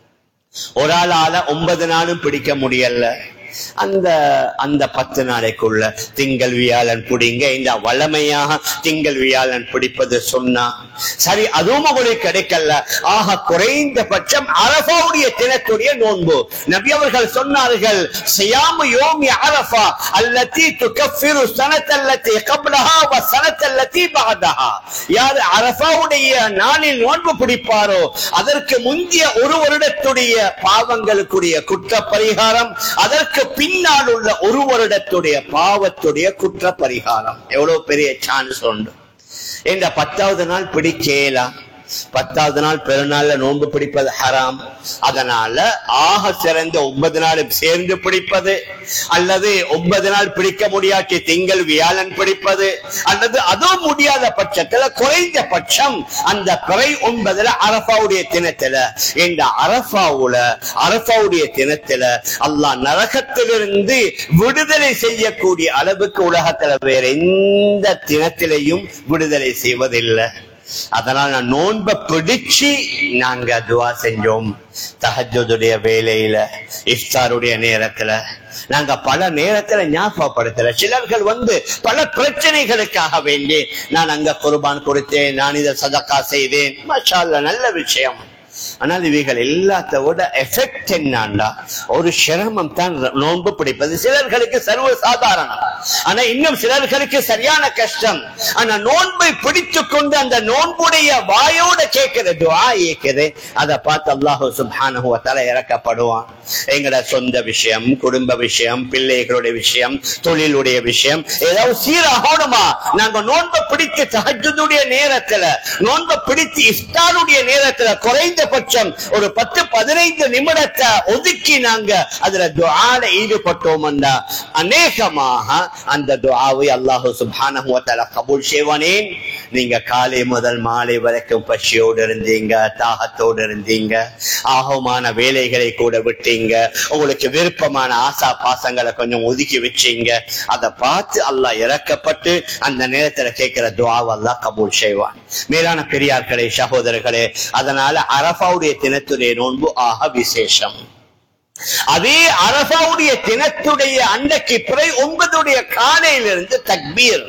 ஒரு ஆளால ஒன்பது நாளும் பிடிக்க முடியல, அந்த அந்த பத்து நாளைக்குள்ள திங்கள் வியாழன் பிடிங்க. இந்த வளமையாக திங்கள் வியாழன் பிடிப்பது சொன்னா சரி, அதுவும் உங்களுக்கு கிடைக்கல. ஆக குறைந்தபட்சம் அரஃபாவுடைய தினத்துடைய நோன்பு நபி அவர்கள் சொன்னார்கள், சியாமு யோமி அரஃபா அல்லதி துகஃபிரு ஸனத்தல்லதி கப்லஹா வ ஸனத்தல்லதி பஅதஹா. யார் அரஃபாவுடைய நாளில் நோன்பு பிடிப்பாரோ அதற்கு முந்திய ஒரு வருடத்துடைய பாவங்களுக்குரிய குற்ற பரிகாரம், அதற்கு பின்னால் உள்ள ஒரு வருடத்துடைய பாவத்துடைய குற்ற பரிகாரம். எவ்வளவு பெரிய சான்ஸ் உண்டு. இந்த பத்தாவது நாள் பிடிக்கலாம். பத்தாவது நாள் பெருநாள்ல நோன்பு பிடிப்பது ஹராம். அதனால ஆக சிறந்த ஒன்பது நாள் சேர்ந்து பிடிப்பது, அல்லது ஒன்பது நாள் பிடிக்க முடியாட்டி திங்கள் வியாழன் பிடிப்பது, அல்லது அதுவும் முடியாத பட்சத்துல குறைந்த பட்சம் அந்த பிறை ஒன்பதுல அரஃபாவுடைய தினத்துல, இந்த அரஃபாவுல அரஃபாவுடைய தினத்துல அல்லாஹ் நரகத்திலிருந்து விடுதலை செய்யக்கூடிய அளவுக்கு உலகத்துல வேற எந்த தினத்திலையும் விடுதலை செய்வதில்லை. அதனால நான் நோன்பை பிடிச்சு நாங்க துவா செஞ்சோம். தஹஜ்ஜுடைய வேலையில, இஃப்தாருடைய நேரத்துல நாங்க பல நேரத்துல ஞாபகப்படுத்தல. சிலர்கள் வந்து பல பிரச்சனைகளுக்காக வேண்டி நான் அங்க குர்பான் கொடுத்தேன், நான் இதை சதக்கா செய்தேன், மாஷா அல்லாஹ், நல்ல விஷயம். ஆனால் இவைகள் எல்லாத்த விட எஃபெக்ட் என்னண்டா ஒரு சிரமம் தான் நோன்பு பிடிப்பது. சிலர்களுக்கு சர்வ சாதாரணம், ஆனா இன்னும் சிலர்களுக்கு சரியான கஷ்டம். ஆனா நோன்பை பிடித்து கொண்டு அந்த நோன்புடைய வாயோட கேட்கிற துஆ ஏக்குது, அதை பார்த்து அல்லாஹ் சுப்ஹானஹு வ தஆலா இறக்கப்படுவான். எங்கட சொந்த விஷயம், குடும்ப விஷயம், பிள்ளைகளுடைய விஷயம், தொழிலுடைய விஷயம் ஏதாவது சீராகணுமா, நாங்க நோன்பை பிடித்து தஹஜ்ஜுடைய நேரத்துல, நோன்பை பிடித்து இஃப்தாருடைய நேரத்துல குறைந்தபட்சம் ஒரு பத்து பதினைந்து நிமிடத்தை ஒதுக்கி நாங்க அதுல துஆல ஈடுபட்டோம்னா அநேகமாக அந்த துஆவை அல்லாஹ் சுப்ஹானஹு வ தஆலா கபூல் செய்வானே. நீங்க காலை முதல் மாலை வரைக்கும் பசியோடு இருந்தீங்க, தாகத்தோடு இருந்தீங்க, ஆகமான வேலைகளை கூட விட்டீங்க, உங்களுக்கு விருப்பமான ஆசா பாசங்களை கொஞ்சம் ஒதுக்கி வச்சீங்க, அதை பார்த்து அல்லாஹ் இறக்கப்பட்டு அந்த நேரத்துல கேட்கிற துஆவை அல்லாஹ் கபூல் செய்வான். மேலான பெரியார்களே, சகோதரர்களே, அதனால அரஃபாவுடைய தினத்துடைய நோன்பு ஆக விசேஷம். அதே அரஃபாவுடைய தினத்துடைய அன்றைக்கு பிறை ஒன்பதுடைய காலையிலிருந்து தக்பீர்,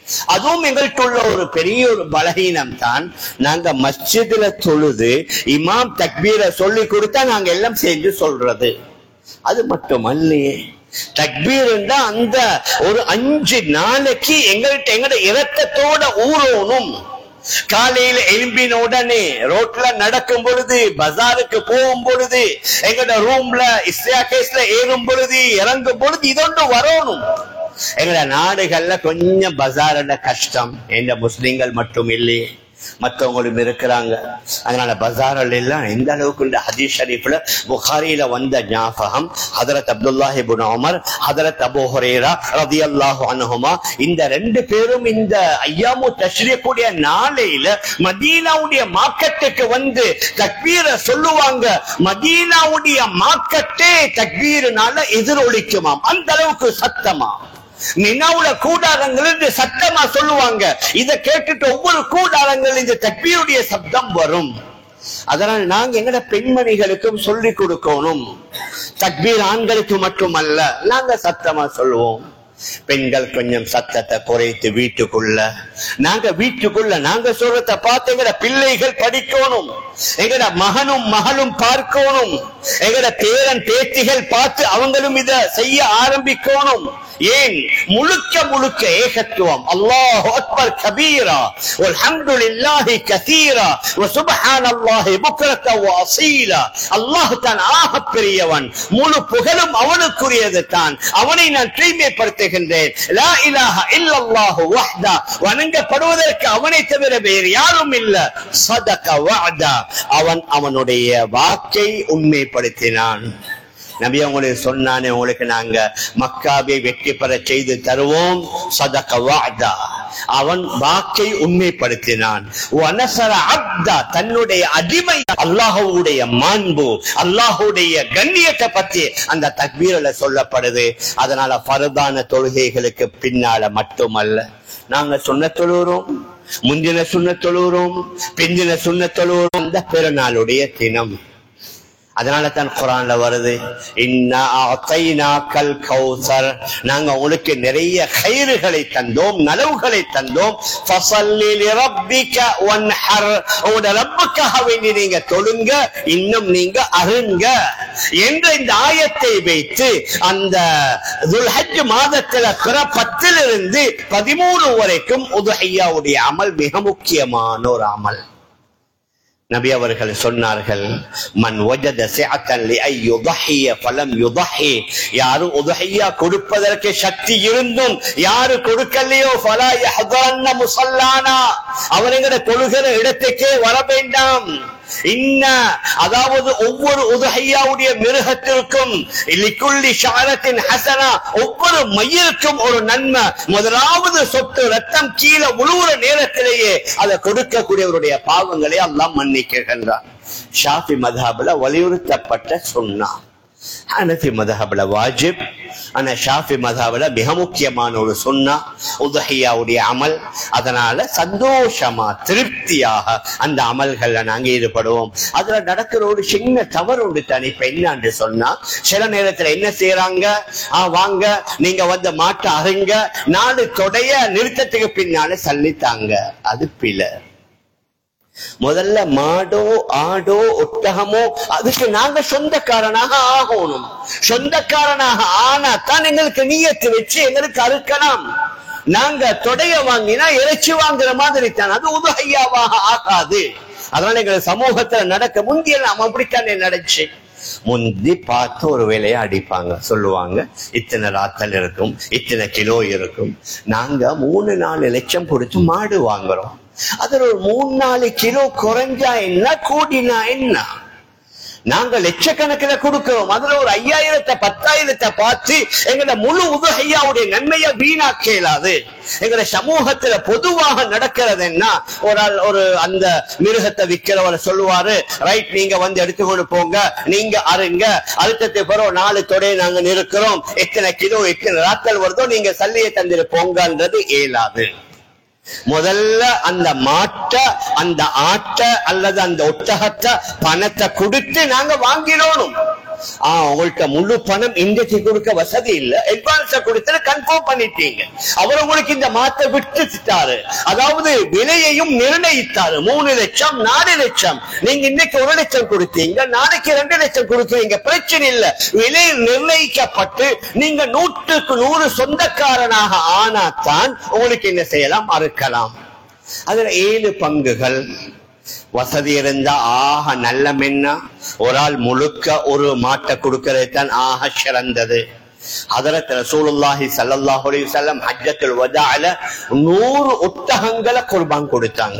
அதுவும் எங்கள்கிட்ட உள்ள ஒரு பெரிய ஒரு பலகீனம் தான். நாங்க மஸ்ஜிதுல தொழுது இமாம் தக்பீரை சொல்லி கொடுத்தா நாங்க எல்லாம் சேர்ந்து சொல்றது. அது மட்டுமல்லையே, தக்பீர் அந்த ஒரு அஞ்சு நாளைக்கு எங்கள்கிட்ட எங்கட இரத்தத்தோட ஊறணும். காலையில எழும்பின உடனே ரோட்ல நடக்கும் பொழுது, பஜாருக்கு போகும் பொழுது, எங்கட ரூம்ல இஸ்தியாகேஸ்ல ஏறும் பொழுது, இறங்கும் பொழுது இதொன்று வரணும். எங்கட நாடுகள்ல கொஞ்சம் பஜார்ல கஷ்டம். எந்த முஸ்லிம்கள் மட்டும் இல்லையே, மற்றவங்களும் இருக்கிறாங்க. அதனால பஜாரில் எல்லாம் எந்த அளவுக்கு இந்த ஹதீஸ் ஷரீஃப்ல புகாரியில வந்த ஞாபகம், ஹதரத் அப்துல்லாஹ் இப்னு உமர், ஹதரத் அபூ ஹுரைரா ரலியல்லாஹு அன்ஹுமா, இந்த ரெண்டு பேரும் இந்த ஐயாமு தஷ்ரீக்குடைய நாளையில மதீனாவுடைய மார்க்கெட்டுக்கு வந்து தக்பீரை சொல்லுவாங்க. மதீனாவுடைய மார்க்கெட்டே தக்பீர்னால எதிரொலிக்குமாம், அந்த அளவுக்கு சத்தமா. மினாவுல கூடாரங்கள் சத்தமா சொல்லுவாங்க. இதை கேட்டுட்டு ஒவ்வொரு கூடாரங்கள் இந்த தக்பீருடைய சப்தம் வரும். அதனால் நாங்க எங்கட பெண்மணிகளுக்கும் சொல்லி கொடுக்கணும். தக்பீர் ஆண்களுக்கு மட்டுமல்ல, நாங்க சத்தமா சொல்லுவோம். பெண்கள் கொஞ்சம் சத்தத்தை குறைத்து வீட்டுக்குள்ள, நாங்க வீட்டுக்குள்ள நாங்க சொல்றத பார்த்து எங்கட பிள்ளைகள் படிக்கணும். எங்கட மகனும் மகளும் பார்க்கணும். எங்கட பேரன் பேத்திகள் பார்த்து அவங்களும் இத செய்ய ஆரம்பிக்கணும். ஏன்? முழுக்க முழுக்க ஏகத்துவம். அல்லாஹு அக்பர் கபீரா வல்ஹம்துலில்லாஹி கஸீரா வசுப்ஹானல்லாஹி புக்ரத்தன் வஅஸீலா. அல்லாஹ் தான் ஆக பெரியவன், முழு புகழும் அவனுக்குரியது தான். அவனை நான் தூய்மைப்படுத்துகின்றேன். லா இலாஹ இல்லல்லாஹு வஹ்தா, வணங்கப்படுவதற்கு அவனை தவிர வேறு யாரும் இல்ல. ஸதக வஅதா, அவன் அவனுடைய வாக்கை உண்மைப்படுத்தினான். நபி அவங்களுக்கு சொன்னானே, உங்களுக்கு நாங்க மக்காவை வெற்றி பெற செய்து தருவோம். ஸதக வஅதா, அவன் வாக்கை உண்மைப்படுத்தினான். வனஸர அப்தா, தன்னுடைய அடிமை. அல்லாஹ்வுடைய மாண்பு, அல்லாஹ்வுடைய கண்ணியத்தை பற்றி அந்த தக்பீர்ல சொல்லப்படுது. அதனால ஃபர்தான தொழுகைகளுக்கு பின்னால மட்டுமல்ல, நாங்க சொன்ன தொழுகிறோம், முந்தின சுன்ன தொழுகிறோம், பிந்தின சுன்ன தொழுகிறோம். அந்த பெருநாளுடைய தினம். அதனால தான் குர்ஆன்ல வருது, இன்னா அஅதைனாக்கல் கௌசர், நாங்க உங்களுக்கு நிறைய கைறுகளை தந்தோம், நலவுகளை தந்தோம். ஃபஸல்லி லிரப்பிக வன்ஹர், உங்க ரப்புக்காக வேண்டி நீங்க தொழுங்க, இன்னும் நீங்க அருங்க என்ற இந்த ஆயத்தை வைத்து அந்த துல்ஹஜ் மாதத்துல பிற பத்திலிருந்து பதிமூணு வரைக்கும் உதுஹியாவுடைய அமல் மிக முக்கியமான ஒரு அமல். நபி அவர்கள் சொன்னார்கள், மன் வஜத சிஅத்தன் லிஐ யுضحிய ஃபலம் யுضحி, யாரு உதுஹியா கொடுப்பதற்கு சக்தி இருந்தும் யாரு கொடுக்கலையோ ஃபலா யஹ்தரன்ன முஸல்லானா, அவங்களோட தொழுகிற இடத்துக்கே வர வேண்டாம். இன்ன, அதாவது ஒவ்வொரு உதுஹியாவுடைய மிருகத்திற்கும் லிக்குல்லி ஷஅரத்தின் ஹஸனா, ஒவ்வொரு மயிலுக்கும் ஒரு நன்மை. முதலாவது சொட்டு ரத்தம் கீழே உழுவுற நேரத்திலேயே அதை கொடுக்கக்கூடியவருடைய பாவங்களை அல்லாஹ் மன்னிக்கின்றான். ஷாஃபி மذஹப்ல வலியுறுத்தப்பட்ட சுன்னா, ஹனஃபி மذஹப்ல வாஜிப். ஆனா ஷாஃபி மذஹப்ல மிக முக்கியமான ஒரு சுன்னா உதுஹியாவுடைய அமல். அதனால சந்தோஷமா திருப்தியாக அந்த அமல்கள்ல நாங்க ஈடுபடுவோம். அதுல நடக்கிற ஒரு சின்ன தவறு உண்டு தானே. இப்ப என்னன்னு சொன்னா, சில நேரத்துல என்ன செய்யறாங்க, ஆஹ் வாங்க நீங்க வந்து மாட்ட அருங்க, நாலு தொடைய நிறுத்தத்துக்கு பின்னால சல்லித்தாங்க. அது பிழை. முதல்ல மாடோ ஆடோ ஒட்டகமோ அதுக்கு நாங்க சொந்தக்காரனாக ஆகணும். சொந்தக்காரனாக ஆனா தான் எங்களுக்கு நியத்து வச்சு எங்களுக்கு அறுக்கலாம். நாங்க தொடைய வாங்கினா இறைச்சி வாங்குற மாதிரி தான், அது உதுஹியாவாக ஆகாது. அதனால எங்க சமூகத்துல நடக்க முந்தியெல்லாம் அப்படித்தானே நடந்துச்சு. முந்தி பார்த்து ஒரு வேலையை அடிப்பாங்க, சொல்லுவாங்க இத்தனை ராத்தல் இருக்கும், இத்தனை கிலோ இருக்கும். நாங்க மூணு நாலு லட்சம் கொடுத்து மாடு வாங்குறோம். அதுல ஒரு மூணு நாலு கிலோ குறைஞ்சா என்ன, கூடினா என்ன? நாங்க லட்சக்கணக்கில் கொடுக்கிறோம். அதுல ஒரு ஐயாயிரத்தை பத்தாயிரத்தை பார்த்து எங்களை முழு உதுஹியாவுடைய நன்மையை வீணாக்கலாது. எங்களை சமூகத்துல பொதுவாக நடக்கிறது என்ன, ஒரு ஆள் ஒரு அந்த மிருகத்தை விற்கிறவரை சொல்லுவாரு, ரைட் நீங்க வந்து எடுத்துக்கொண்டு போங்க, நீங்க அருங்க, அழுத்தத்தை பிறகு நாலு தொடைய நாங்க நிறுக்கிறோம், எத்தனை கிலோ எத்தனை ராத்தல் வருதோ நீங்க சல்லியை தந்துட்டு போங்கன்றது இயலாது. முதல்ல அந்த மாட்டை, அந்த ஆட்டை அல்லது அந்த ஒட்டகத்தை பணத்தை கொடுத்து நாங்க வாங்கிடணும். ஆஹ் உங்கள்கிட்ட முழு பணம் இன்றைக்கு கொடுக்க வசதி இல்ல, அட்வான்ஸா கொடுத்து கன்ஃபார்ம் பண்ணிட்டீங்க. அவர் உங்களுக்கு இந்த மாத்த விட்டுட்டாரு, அதாவது விலையையும் நிர்ணயித்தாரு. மூணு லட்சம் நாலு லட்சம், நீங்க இன்னைக்கு ஒரு லட்சம் கொடுத்தீங்க, நாளைக்கு ரெண்டு லட்சம் கொடுத்தீங்க, பிரச்சனை இல்ல. விலை நிர்ணயிக்கப்பட்டு நீங்க நூற்றுக்கு நூறு சொந்தக்காரனாக ஆனாத்தான் உங்களுக்கு என்ன செய்யலாம், அறுக்கலாம். அதுல ஏழு பங்குகள். வசதி இருந்தா ஆக நல்ல மென்னா ஒரு ஆள் முழுக்க ஒரு மாட்டை கொடுக்கிறது தான் ஆக சிறந்தது. ஹதரத் ரசூலுல்லாஹி ஸல்லல்லாஹு அலைஹி வஸல்லம் ஹஜ்ஜத்துல் வதாஅல நூறு ஒட்டகங்களை குர்பான் கொடுத்தாங்க.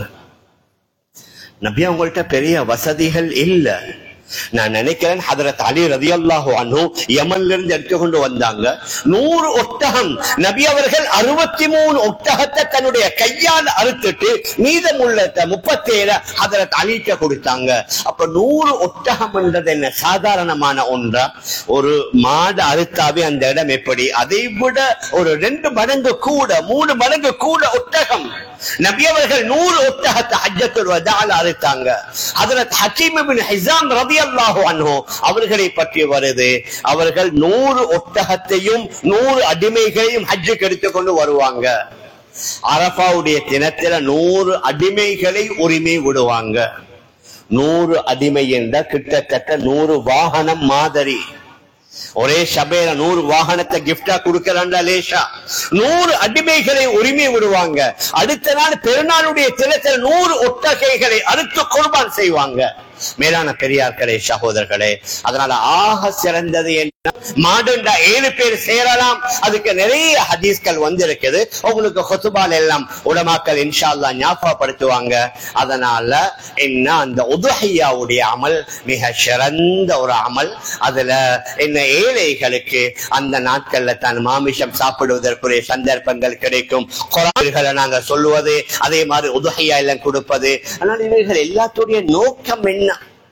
நபி அவங்கள்ட்ட பெரிய வசதிகள் இல்ல. நான் நினைக்கிறேன் ஹதரத் அலி ரலியல்லாஹு அன்ஹு யமன்ல இருந்து எடுத்துக்கொண்டு வந்தாங்க நூறு ஒட்டகம். நபி அவர்கள் அறுபத்தி மூணு ஒட்டகத்தை தன்னுடைய கையால் அறுத்துட்டு மீதமுள்ள முப்பத்தி ஏழு ஹதரத் அலிக்கு கொடுத்தாங்க. அப்ப நூறு ஒட்டகம் என்றது என்ன சாதாரணமான ஒன்றா? ஒரு மாடு அறுத்தாவே அந்த இடம் எப்படி, அதை விட ஒரு ரெண்டு மடங்கு கூட மூணு மடங்கு கூட ஒட்டகம். நபி அவர்கள் நூறு ஒட்டகத்தை ஹஜ்ஜத்துல் வதாஅல அறுத்தாங்க. ஹஜ்ரத் ஹக்கீம் இப்னு ஹிஸாம் ரலியல்லாஹு அன்ஹு அவர்களை பற்றி வருது, அவர்கள் நூறு ஒட்டகத்தையும் நூறு அடிமைகளையும் ஹஜ்ஜுக்கு எடுத்துக்கொண்டு வருவாங்க. அரஃபாவுடைய தினத்தில நூறு அடிமைகளை உரிமை விடுவாங்க. நூறு அடிமை என்ற கிட்டத்தட்ட நூறு வாகனம் மாதிரி. ஒரே சபையில நூறு வாகனத்தை கிஃப்டா கொடுக்கறாண்டா லேஷா. நூறு அடிமைகளை உரிமை விடுவாங்க. அடுத்த நாள் பெருநாளுடைய தினத்தில் நூறு ஒட்டகைகளை அறுத்து குர்பான் செய்வாங்க. மேலான பெரியார்களே சகோதரர்களே, அதனால ஆக சிறந்தது என்ன, மாடுண்டா ஏழு பேர் சேரலாம். அதுக்கு நிறைய ஹதீஸ்கள் வந்திருக்குது. உங்களுக்கு ஹுதுபால எல்லாம் உலமாக்கள் இன்ஷா அல்லாஹ் ஞாபகப்படுத்துவாங்க. அதனால என்ன, அந்த உதுஹியாவுடைய அமல் மிக சிறந்த ஒரு அமல். அதுல என்ன, ஏழைகளுக்கு அந்த நாட்கள்ல தான் மாமிசம் சாப்பிடுவதற்குரிய சந்தர்ப்பங்கள் கிடைக்கும். குர்ஆன்களை நாங்க சொல்லுவது, அதே மாதிரி உதுஹியா எல்லாம் கொடுப்பது. ஆனால் இவைகள் எல்லாத்துடைய நோக்கம் என்ன,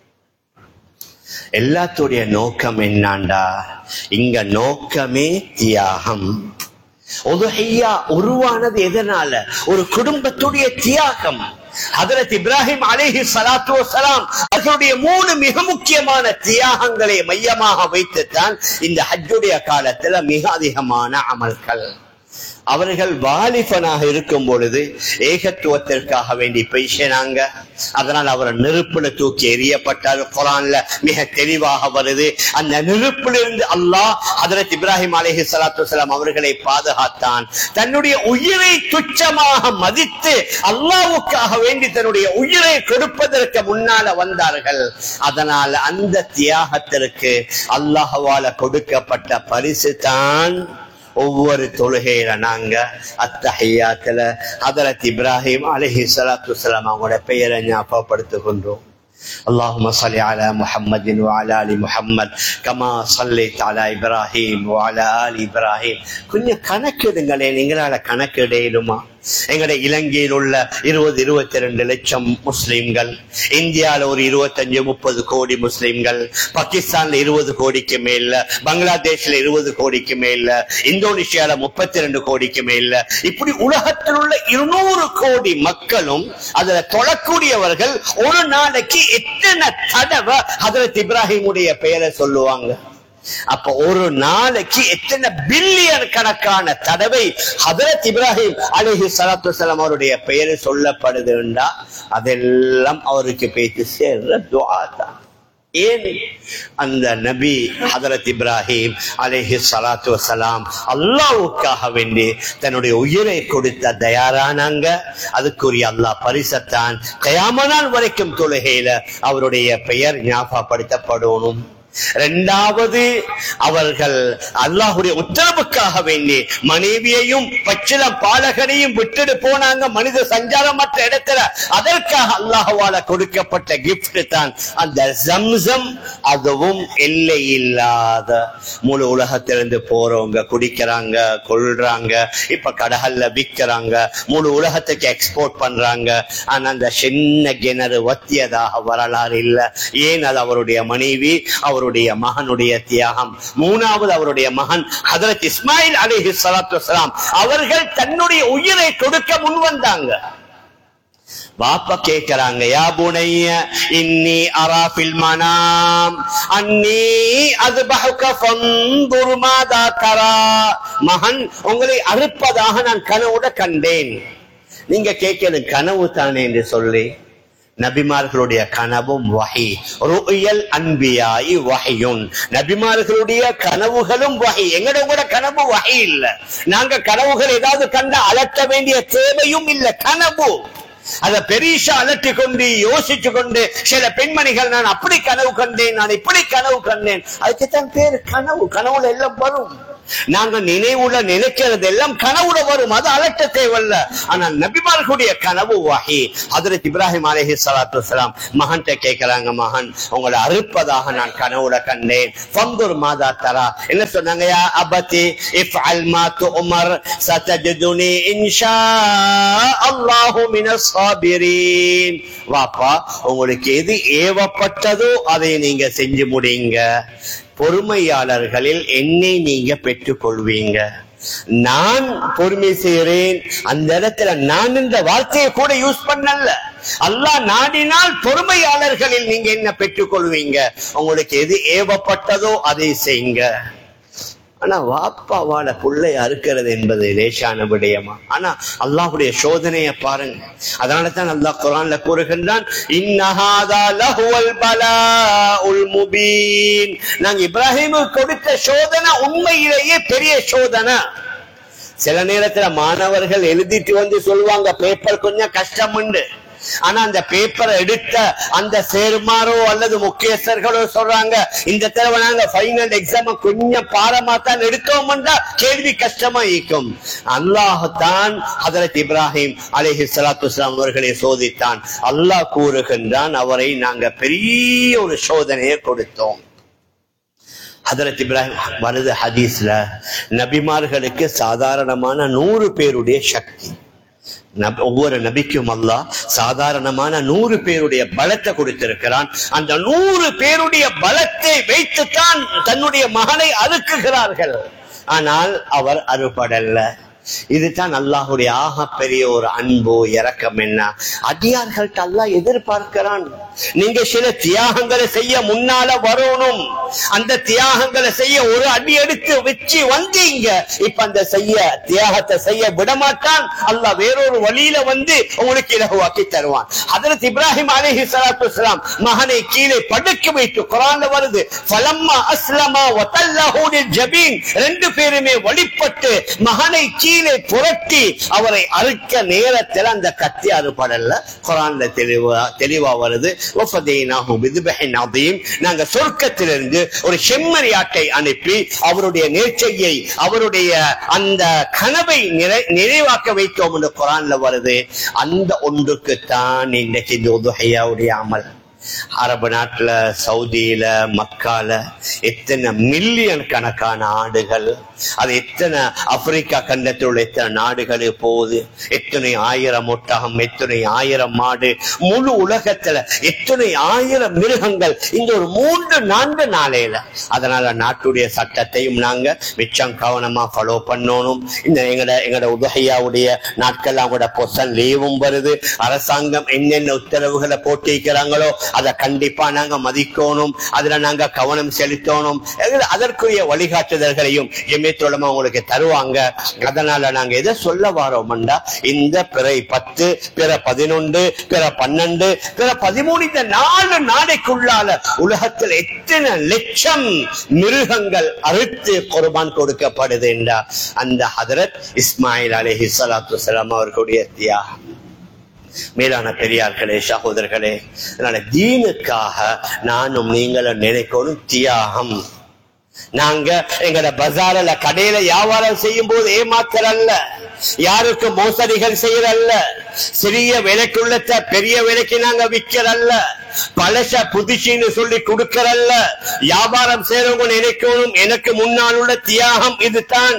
எல்லாத்துடைய நோக்கம் என்னாண்டா, இங்க நோக்கமே தியாகம். உதுஹியா உருவானது எதனால? ஒரு குடும்பத்துடைய தியாகம். ஹஜ்ரத் இப்ராஹிம் அலைஹி ஸலாத்து வஸலாம் அவர்களுடைய மூணு மிக முக்கியமான தியாகங்களை மையமாக வைத்துத்தான் இந்த ஹஜ்ஜுடைய காலத்துல மிக அதிகமான அமல்கள். அவர்கள் வாலிபனாக இருக்கும் பொழுது ஏகத்துவத்திற்காக வேண்டி பேசினாங்க. அதனால் அவர் நெருப்புல தூக்கி எறியப்பட்டார். குர்ஆன்ல மிக தெளிவாக வருது. அந்த நெருப்பிலிருந்து அல்லாஹ் ஹஜ்ரத் இப்ராஹிம் அலைஹி ஸலாத்து வஸலாம் அவர்களை பாதுகாத்தான். தன்னுடைய உயிரை துச்சமாக மதித்து அல்லாஹ்வுக்காக வேண்டி தன்னுடைய உயிரை கொடுப்பதற்கு முன்னால வந்தார்கள். அதனால அந்த தியாகத்திற்கு அல்லாஹ்வால கொடுக்கப்பட்ட பரிசு தான் ஒவ்வொரு தொழுகையில நாங்க அத்தஹியாத்துல ஹஜ்ரத் இப்ராஹிம் அலைஹி ஸலாத்து வஸலாம் அவங்களோட பெயரை ஞாபகப்படுத்துகின்றோம். اللهم صل على محمد وعلى ال محمد كما صليت على ابراهيم وعلى ال ابراهيم. கொஞ்சம் கணக்கிடுங்களே, நீங்களால கணக்கிடையிலுமா? எங்களுடைய இலங்கையில் உள்ள இருபது இருபத்தி ரெண்டு லட்சம் முஸ்லிம்கள், இந்தியால ஒரு இருபத்தஞ்சு முப்பது கோடி முஸ்லிம்கள், பாகிஸ்தான்ல இருபது கோடிக்கு மேல, பங்களாதேஷ்ல இருபது கோடிக்கு மேல, இந்தோனேஷியால முப்பத்தி ரெண்டு கோடிக்கு மேல, இப்படி உலகத்தில் உள்ள இருநூறு கோடி மக்களும் அதுல தொழக்கூடியவர்கள் ஒரு நாளைக்கு எத்தனை தடவை ஹஜ்ரத் இப்ராஹிமுடைய பெயரை சொல்லுவாங்க? அப்ப ஒரு நாளைக்கு எத்தனை பில்லியன் கணக்கான தடவை ஹஜ்ரத் இப்ராஹிம் அலைஹி ஸலாத்து வஸலாம் அவருடைய பெயர் சொல்லப்படுதுண்டா அதெல்லாம் அவருக்கு பேச்சு சேர்ற துஆ தான். ஏன் அந்த நபி ஹஜ்ரத் இப்ராஹிம் அலைஹி ஸலாத்து வஸலாம் அல்லாஹ்வுக்காக வேண்டி தன்னுடைய உயிரை கொடுத்த தயாரானாங்க. அதுக்குரிய அல்லாஹ் பரிசத்தான் கியாமத் நாள் வரைக்கும் தொழுகையில அவருடைய பெயர் ஞாபகப்படுத்தப்படணும். இரண்டாவது, அவர்கள் அல்லாஹ்வுடைய உத்தரவுக்காக வேண்டி மனைவியையும் பச்சிளம் பாலகனையும் விட்டுட்டு போனாங்க மனித சஞ்சாரமற்ற இடத்துல. அதற்காக அல்லாஹ்வால கொடுக்கப்பட்ட கிஃப்ட் தான் அந்த ஜம்சம். அதுவும் எல்லை இல்லாத, முழு உலகத்திலிருந்து போறவங்க குடிக்கிறாங்க, கொள்றாங்க, இப்ப கடகல்ல விற்கிறாங்க, முழு உலகத்துக்கு எக்ஸ்போர்ட் பண்றாங்க. ஆனா அந்த சின்ன கிணறு வத்தியதாக வரலாறு இல்ல. ஏன்? அது அவருடைய மனைவி, அவர் மகனுடைய தியாகம். மூணாவது, அவருடைய மகன் ஹஜ்ரத் இஸ்மாயில் அலைஹி ஸலாத்து வஸலாம் அவர்கள் தன்னுடைய உயிரை கொடுக்க முன் வந்தாங்க. வாப்பா கேட்கிறாங்க, யா புனைய இன்னி அரா ஃபில் மனாம் அன்னி அஸ்பஹுக ஃபன்துர் மாதா தரா. மகன், உங்களை அறுப்பதாக நான் கனவுட கண்டேன். நீங்க கேட்கணும் கனவு தானே என்று சொல்லி. நபிமார்களுடைய கனவும் வஹி. ருயல் அன்பியாஇ வஹியுன். நபிமார்களுடைய கனவுகளும் வஹி. எங்கட கூட கனவு வஹி இல்ல. நாங்க கனவுகள் ஏதாவது கண்ட அலட்ட வேண்டிய தேவையும் இல்ல. கனவு அத பெரிசா அலட்டி கொண்டு யோசிச்சு கொண்டு சில பெண்மணிகள் நான் அப்படி கனவு கண்டேன், நான் இப்படி கனவு கண்டேன், அதுக்குத்தான் பேரு கனவு. கனவுல எல்லாம் வரும். நாங்க நினைவுல நினைக்கிறது எல்லாம் கனவுல வரும், அது அலட்ட தேவையில்ல. ஆனா நபிமார்களுடைய கனவு வஹி. ஹஜ்ரத் இப்ராஹிம் அலைஹிஸ்ஸலாத்து வஸ்ஸலாம் மகன்கிட்ட கேட்கிறாங்க, மகன் உங்களை அறுப்பதாக நான் கனவுல கண்டேன். ஃபன்துர் மாதா தரா. என்ன சொன்னாங்க? யா அபதி இஃஅல் மா துஅமர் சதஜதுனி இன்ஷா அல்லாஹு மினஸ் சாபிரீன். வாப்பா, உங்களுக்கு எது ஏவப்பட்டதோ அதை நீங்க செஞ்சு முடிங்க. பொறுமையாளர்களில் என்னை நீங்க பெற்றுக் கொள்வீங்க. நான் பொறுமை செய்கிறேன். அந்த இடத்துல நான் இந்த வார்த்தையை கூட யூஸ் பண்ணல. அல்லாஹ் நாடினால் பொறுமையாளர்களில் நீங்க என்ன பெற்றுக் கொள்வீங்க. உங்களுக்கு எது ஏவப்பட்டதோ அதை செய்யுங்க. ஆனா வாப்பாவால புள்ளை அறுக்கிறது என்பது லேசான விடயமா? ஆனா அல்லாஹ்வுடைய சோதனையை பாருங்க. அதனால தான் அல்லாஹ் குர்ஆன்ல கூறுகின்றான், இன்னஹாதா லஹுவல் பலாஉல் முபீன். நாங்க இப்ராஹிமுக்கு கொடுத்த சோதனை உண்மையிலேயே பெரிய சோதனை. சில நேரத்துல மாணவர்கள் எழுதிட்டு வந்து சொல்லுவாங்க பேப்பர் கொஞ்சம் கஷ்டம் உண்டு. ஆனா அந்த பேப்பரை எடுத்த அந்த சேர்மாரோ அல்லது முக்கியஸ்தர்களோ சொல்றாங்க, இந்த தடவை நாங்க ஃபைனல் எக்ஸாம் கொஞ்சம் பாரமா தான் எடுத்தோம்னா கேள்வி கஷ்டமா இருக்கும். அல்லாஹ் தான் ஹஜ்ரத் இப்ராஹிம் அலைஹிஸ்ஸலாத்து வஸ்ஸலாம் அவர்களை சோதித்தான். அல்லாஹ் கூறுகின்றான், அவரை நாங்க பெரிய ஒரு சோதனையை கொடுத்தோம். ஹஜ்ரத் இப்ராஹிம் வருது ஹதீஸ்ல, நபிமார்களுக்கு சாதாரணமான நூறு பேருடைய சக்தி. ஒவ்வொரு நபிக்கும் அல்லாஹ் சாதாரணமான நூறு பேருடைய பலத்தை கொடுத்திருக்கிறான். அந்த நூறு பேருடைய பலத்தை வைத்துத்தான் தன்னுடைய மகனை அறுக்குகிறார்கள். ஆனால் அவர் அறுபடல்ல. இதுதான் அல்லாஹுடைய ஆக பெரிய ஒரு அன்பு இரக்கம். என்ன அடியார்கள்ட்ட அல்லாஹ் எதிர்பார்க்கிறான், நீங்க சில தியாகங்களை செய்ய முன்னால வரணும். அந்த தியாகங்களை செய்ய ஒரு அடி எடுத்து வச்சு வந்தீங்க. இப்ப அந்த செய்ய தியாகத்தை செய்ய விடமாட்டான். அல்லாஹ் வேறொரு வழியில வந்து உங்களுக்கு இலகுவாக்கி தருவான். ஹஜ்ரத் இப்ராஹிம் அலைஹிஸ்ஸலாத்து வஸ்ஸலாம் மகனை கீழே படுக்க வைத்து குர்ஆன்ல வருது, ஃபலம்மா அஸ்லமா வதல்லஹு லில்ஜபீன். ரெண்டு பேருமே வழிபட்டு மகனை கீழே புரட்டி அவரை அறுக்க நேரத்தில் அந்த கத்தி அறுபடல்ல. குர்ஆன்ல தெளிவா தெளிவா வருது, வஃபதைனாஹு பிதுபஹின் அதீம். நாங்க சொர்க்கத்திலிருந்து ஒரு செம்மறியாட்டை அனுப்பி அவருடைய நேர்ச்சையை, அவருடைய அந்த கனவை நிறைவாக்க வைத்தோம் என்று குர்ஆன்ல வருது. அந்த ஒன்றுக்குத்தான் இன்றைக்கு இந்த உதுஹியாவுடைய அமல். அரபு நாட்டுல, சவுதியில, மக்கால எத்தனை மில்லியன் கணக்கான ஆடுகள், அது எத்தனை ஆப்பிரிக்கா கண்டத்தில் உள்ள எத்தனை நாடுகளே போகுது. எத்தனை ஆயிரம் ஒட்டகம், எத்தனை ஆயிரம் மாடு, முழு உலகத்துல எத்தனை ஆயிரம் மிருகங்கள் இந்த ஒரு மூன்று நான்கு நாளையில. அதனால நாட்டுடைய சட்டத்தையும் நாங்க மிச்சம் கவனமா ஃபாலோ பண்ணணும். இந்த எங்கட எங்கட உதுஹியாவுடைய நாட்கள் அவங்களோட பொசன் லீவும் வருது. அரசாங்கம் என்னென்ன உத்தரவுகளை போட்டிருக்கிறாங்களோ அதை கண்டிப்பா நாங்க மதிக்கணும். அதுல நாங்க கவனம் செலுத்தணும். அதற்குரிய வழிகாட்டுதல்களையும் ஜமியத்துல் உலமா உங்களுக்கு தருவாங்க. அதனால நாங்க எதை சொல்ல வரோம்டா, இந்த பிறை பத்து, பிற பதினொன்று, பிற பன்னெண்டு, பிற பதிமூணு, இந்த நாலு நாளைக்குள்ளால உலகத்தில் எத்தனை லட்சம் மிருகங்கள் அறுத்து குர்பான் கொடுக்கப்படுது என்றா அந்த ஹஜ்ரத் இஸ்மாயில் அலைஹிஸ்ஸலாத்து வஸ்ஸலாம் அவர்களுடைய தியாகம். மேலான பெரியார்களே, சகோதரர்களே, அதனால தீனுக்காக நானும் நீங்களும் நினைக்கணும் தியாகம். நாங்க எங்கட பஜார்ல கடையில வியாபாரம் செய்யும் போது ஏமாத்தரல்ல, யாருக்கு மோசடிகள் செய்யறல்ல, சிறிய விலைக்குள்ளத்த பெரிய விலைக்கு நாங்க விக்கிறல்ல, பழச புதுசின்னு சொல்லி கொடுக்கறல்ல. வியாபாரம் செய்யறவங்க நினைக்கணும், எனக்கு முன்னால் உள்ள தியாகம் இதுதான்.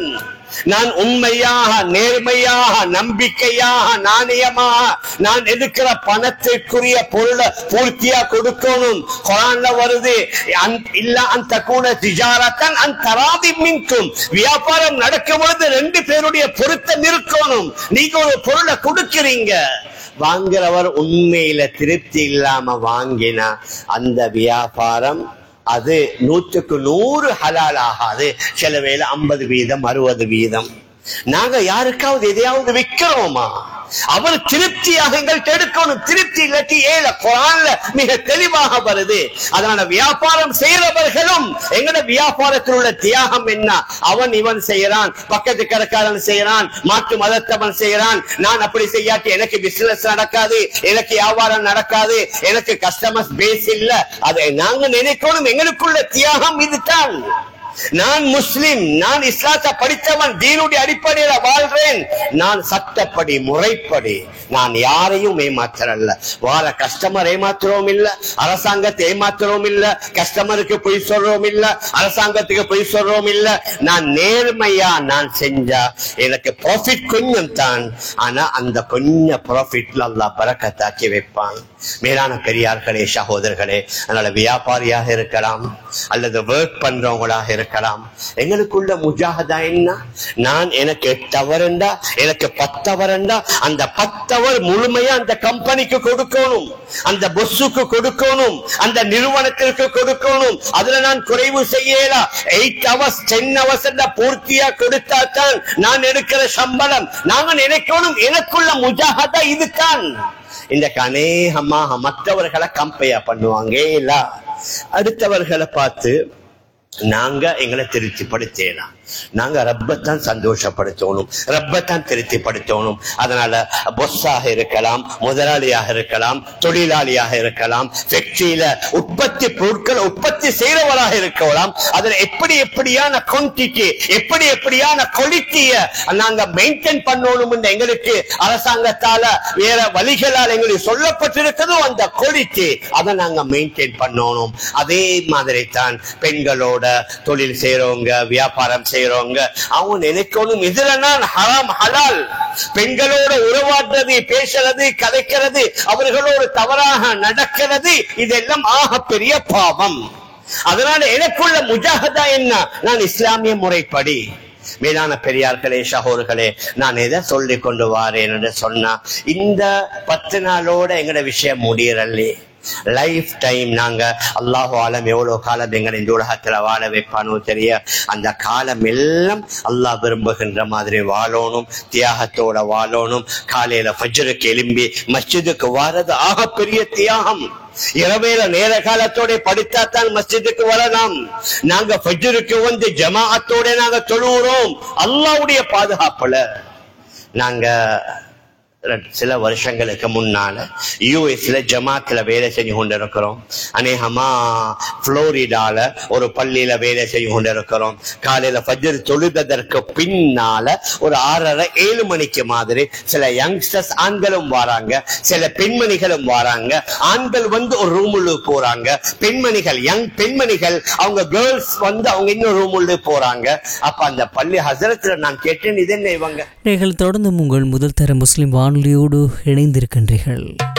நான் உண்மையாக நேர்மையாக நம்பிக்கையாக நாணயமாக நான் எடுக்கிற பணத்திற்குரிய பொருளை பூர்த்தியா கொடுக்கணும். குர்ஆன்ல வருது, இல்ல அந்த கூட திஜாரத்தன் அந்தராதி மின்கும், வியாபாரம் நடக்கும் பொழுது ரெண்டு பேருடைய பொருத்தம் இருக்கணும். நீங்க ஒரு பொருளை கொடுக்கிறீங்க, வாங்குறவர் உண்மையில திருப்தி இல்லாம வாங்கினா அந்த வியாபாரம் அது நூற்றுக்கு நூறு ஹலால் ஆகாது. சில வேளை ஐம்பது வீதம் அறுபது வீதம். நாங்க யாருக்காவது எதையாவது விற்கிறோமா? அவர் திருப்தியாக எங்கள்கிட்ட எடுக்கணும். திருப்தி இல்லாட்டி ஏழை. குர்ஆன்ல மிக தெளிவாக வருது. அதனால வியாபாரம் செய்யறவர்களும் எங்கட வியாபாரத்தில் உள்ள தியாகம் என்ன? அவன் இவன் செய்யறான், பக்கத்து கடைக்காரன் செய்யறான், மாற்று மதத்தவன் செய்யறான். நான் அப்படி செய்யாட்டி எனக்கு பிசினஸ் நடக்காது, எனக்கு வியாபாரம் நடக்காது, எனக்கு கஸ்டமர்ஸ் பேஸ் இல்ல. அதை நாங்க நினைக்கணும். எங்களுக்குள்ள தியாகம் இதுதான். நான் முஸ்லிம், நான் இஸ்லாத்தை படித்தவன், தீனுடைய அடிப்படையில வாழ்றேன். நான் சட்டப்படி முறைப்படி நான் யாரையும் ஏமாத்துறல்ல. வார கஸ்டமர் ஏமாத்துறோம் இல்ல, அரசாங்கத்தை ஏமாத்துறோம் இல்ல, கஸ்டமருக்கு பொய் சொல்றோம் இல்ல, அரசாங்கத்துக்கு பொய் சொல்றோம் இல்ல. நான் நேர்மையா நான் செஞ்சா எனக்கு ப்ராஃபிட் கொஞ்சம் தான். ஆனா அந்த கொஞ்சம் ப்ராஃபிட்ல அல்லாஹ் பரக்கத்தாக்கி வைப்பான். மேலான பெரியார்களே, சகோதரர்களே, அதனால வியாபாரியாக இருக்கலாம் அல்லது ஒர்க் பண்றவங்களாக இருக்கலாம், எங்களுக்குள்ள முஜாஹதா என்ன? நான் எனக்கு எட்டவரண்டா எனக்கு பத்தவரண்டா அந்த பத்தவர் முழுமையா அந்த கம்பெனிக்கு கொடுக்கணும், அந்த பொஸ்ஸுக்கு கொடுக்கணும், அந்த நிறுவனத்திற்கு கொடுக்கணும். அதுல நான் குறைவு செய்யல. எயிட் ஹவர்ஸ் டென் ஹவர்ஸ் பூர்த்தியா கொடுத்தா தான் நான் எடுக்கிற சம்பளம். நாங்க நினைக்கணும் எனக்குள்ள முஜாஹதா இதுதான். இந்த அநேகமாக மற்றவர்களை கம்பேர் பண்ணுவாங்க இல்ல, அடுத்தவர்களை பார்த்து நாங்க எங்களை திருப்திப்படுத்தலாம். நாங்க ரப்பத்தான் சந்தோஷப்படுத்தணும், ரப்பத்தான் திருப்திப்படுத்தணும். அதனால பொஸ்ஸாக இருக்கலாம், முதலாளியாக இருக்கலாம், தொழிலாளியாக இருக்கலாம், ஃபேக்டரியில உற்பத்தி பொருட்கள் உற்பத்தி செய்யறவராக இருக்கலாம். அதுல எப்படி எப்படியான குவான்டிட்டி, எப்படி எப்படியான குவாலிட்டியை நாங்க மெயின்டைன் பண்ணணும். எங்களுக்கு அரசாங்கத்தால வேற வழிகளால் எங்களுக்கு சொல்லப்பட்டிருக்கிறதோ அந்த குவாலிட்டி அதை நாங்க மெயின்டைன் பண்ணணும். அதே மாதிரி தான் பெண்களோட தொழில் செய்யறவங்க, வியாபாரம் செய்யறவங்க, அவங்க நினைக்கணும் இதுல நான் ஹராம் ஹலால். பெண்களோட உறவாடுறது, பேசுறது, கதைக்கிறது, அவர்களோடு தவறாக நடக்கிறது, இதெல்லாம் ஆக பெரிய பாவம். அதனால எனக்குள்ள முஜாஹதா என்ன? நான் இஸ்லாமிய முறைப்படி. மேலான பெரியார்களே, சகோதரர்களே, நான் எதை சொல்லி கொண்டு வாரேன் என்று சொன்னா, இந்த பத்து நாளோட எங்கட விஷயம் முடியறல்லே. லைஃப் டைம் நாங்க அல்லாஹு ஆலம் எவ்வளவு காலம் எங்களை இந்த உலகத்துல வாழ வைப்பானோ தெரிய, அந்த காலம் எல்லாம் அல்லாஹ் விரும்புகின்ற மாதிரி வாழணும், தியாகத்தோட வாழணும். காலையில ஃபஜ்ருக்கு எழும்பி மஸ்ஜிதுக்கு வாரது ஆக பெரிய தியாகம். இரவேல நேர காலத்தோட படித்தாத்தான் மஸ்ஜிதுக்கு வரலாம். நாங்க ஃபஜ்ருக்கு வந்து ஜமாஅத்தோட நாங்க தொழுகிறோம் அல்லாஹ்வுடைய பாதுகாப்புல. நாங்க சில வருஷங்களுக்கு முன்னால யூஎஸ்ல ஜமாத்துல வேலை செஞ்சு கொண்டிருக்கிறோம். அநேகமா புளோரிடால ஒரு பள்ளியில வேலை செஞ்சு கொண்டிருக்கிறோம். காலையில ஃபஜ்ர் தொழுதற்கு பின்னால ஒரு ஆறரை ஏழு மணிக்கு மாதிரி சில யங்ஸ்டர்ஸ் ஆண்களும் வராங்க, சில பெண்மணிகளும் வராங்க. ஆண்கள் வந்து ஒரு ரூமுள்ள போறாங்க, பெண்மணிகள் யங் பெண்மணிகள் அவங்க கேர்ள்ஸ் வந்து அவங்க இன்னொரு ரூமுள்ள போறாங்க. அப்ப அந்த பள்ளி ஹசரத்துல நான் கேட்டேன், இது என்ன இவங்க? நீங்கள் தொடர்ந்து உங்கள் முதல் தர முஸ்லிம் வானொலியோடு இணைந்திருக்கின்றீர்கள்.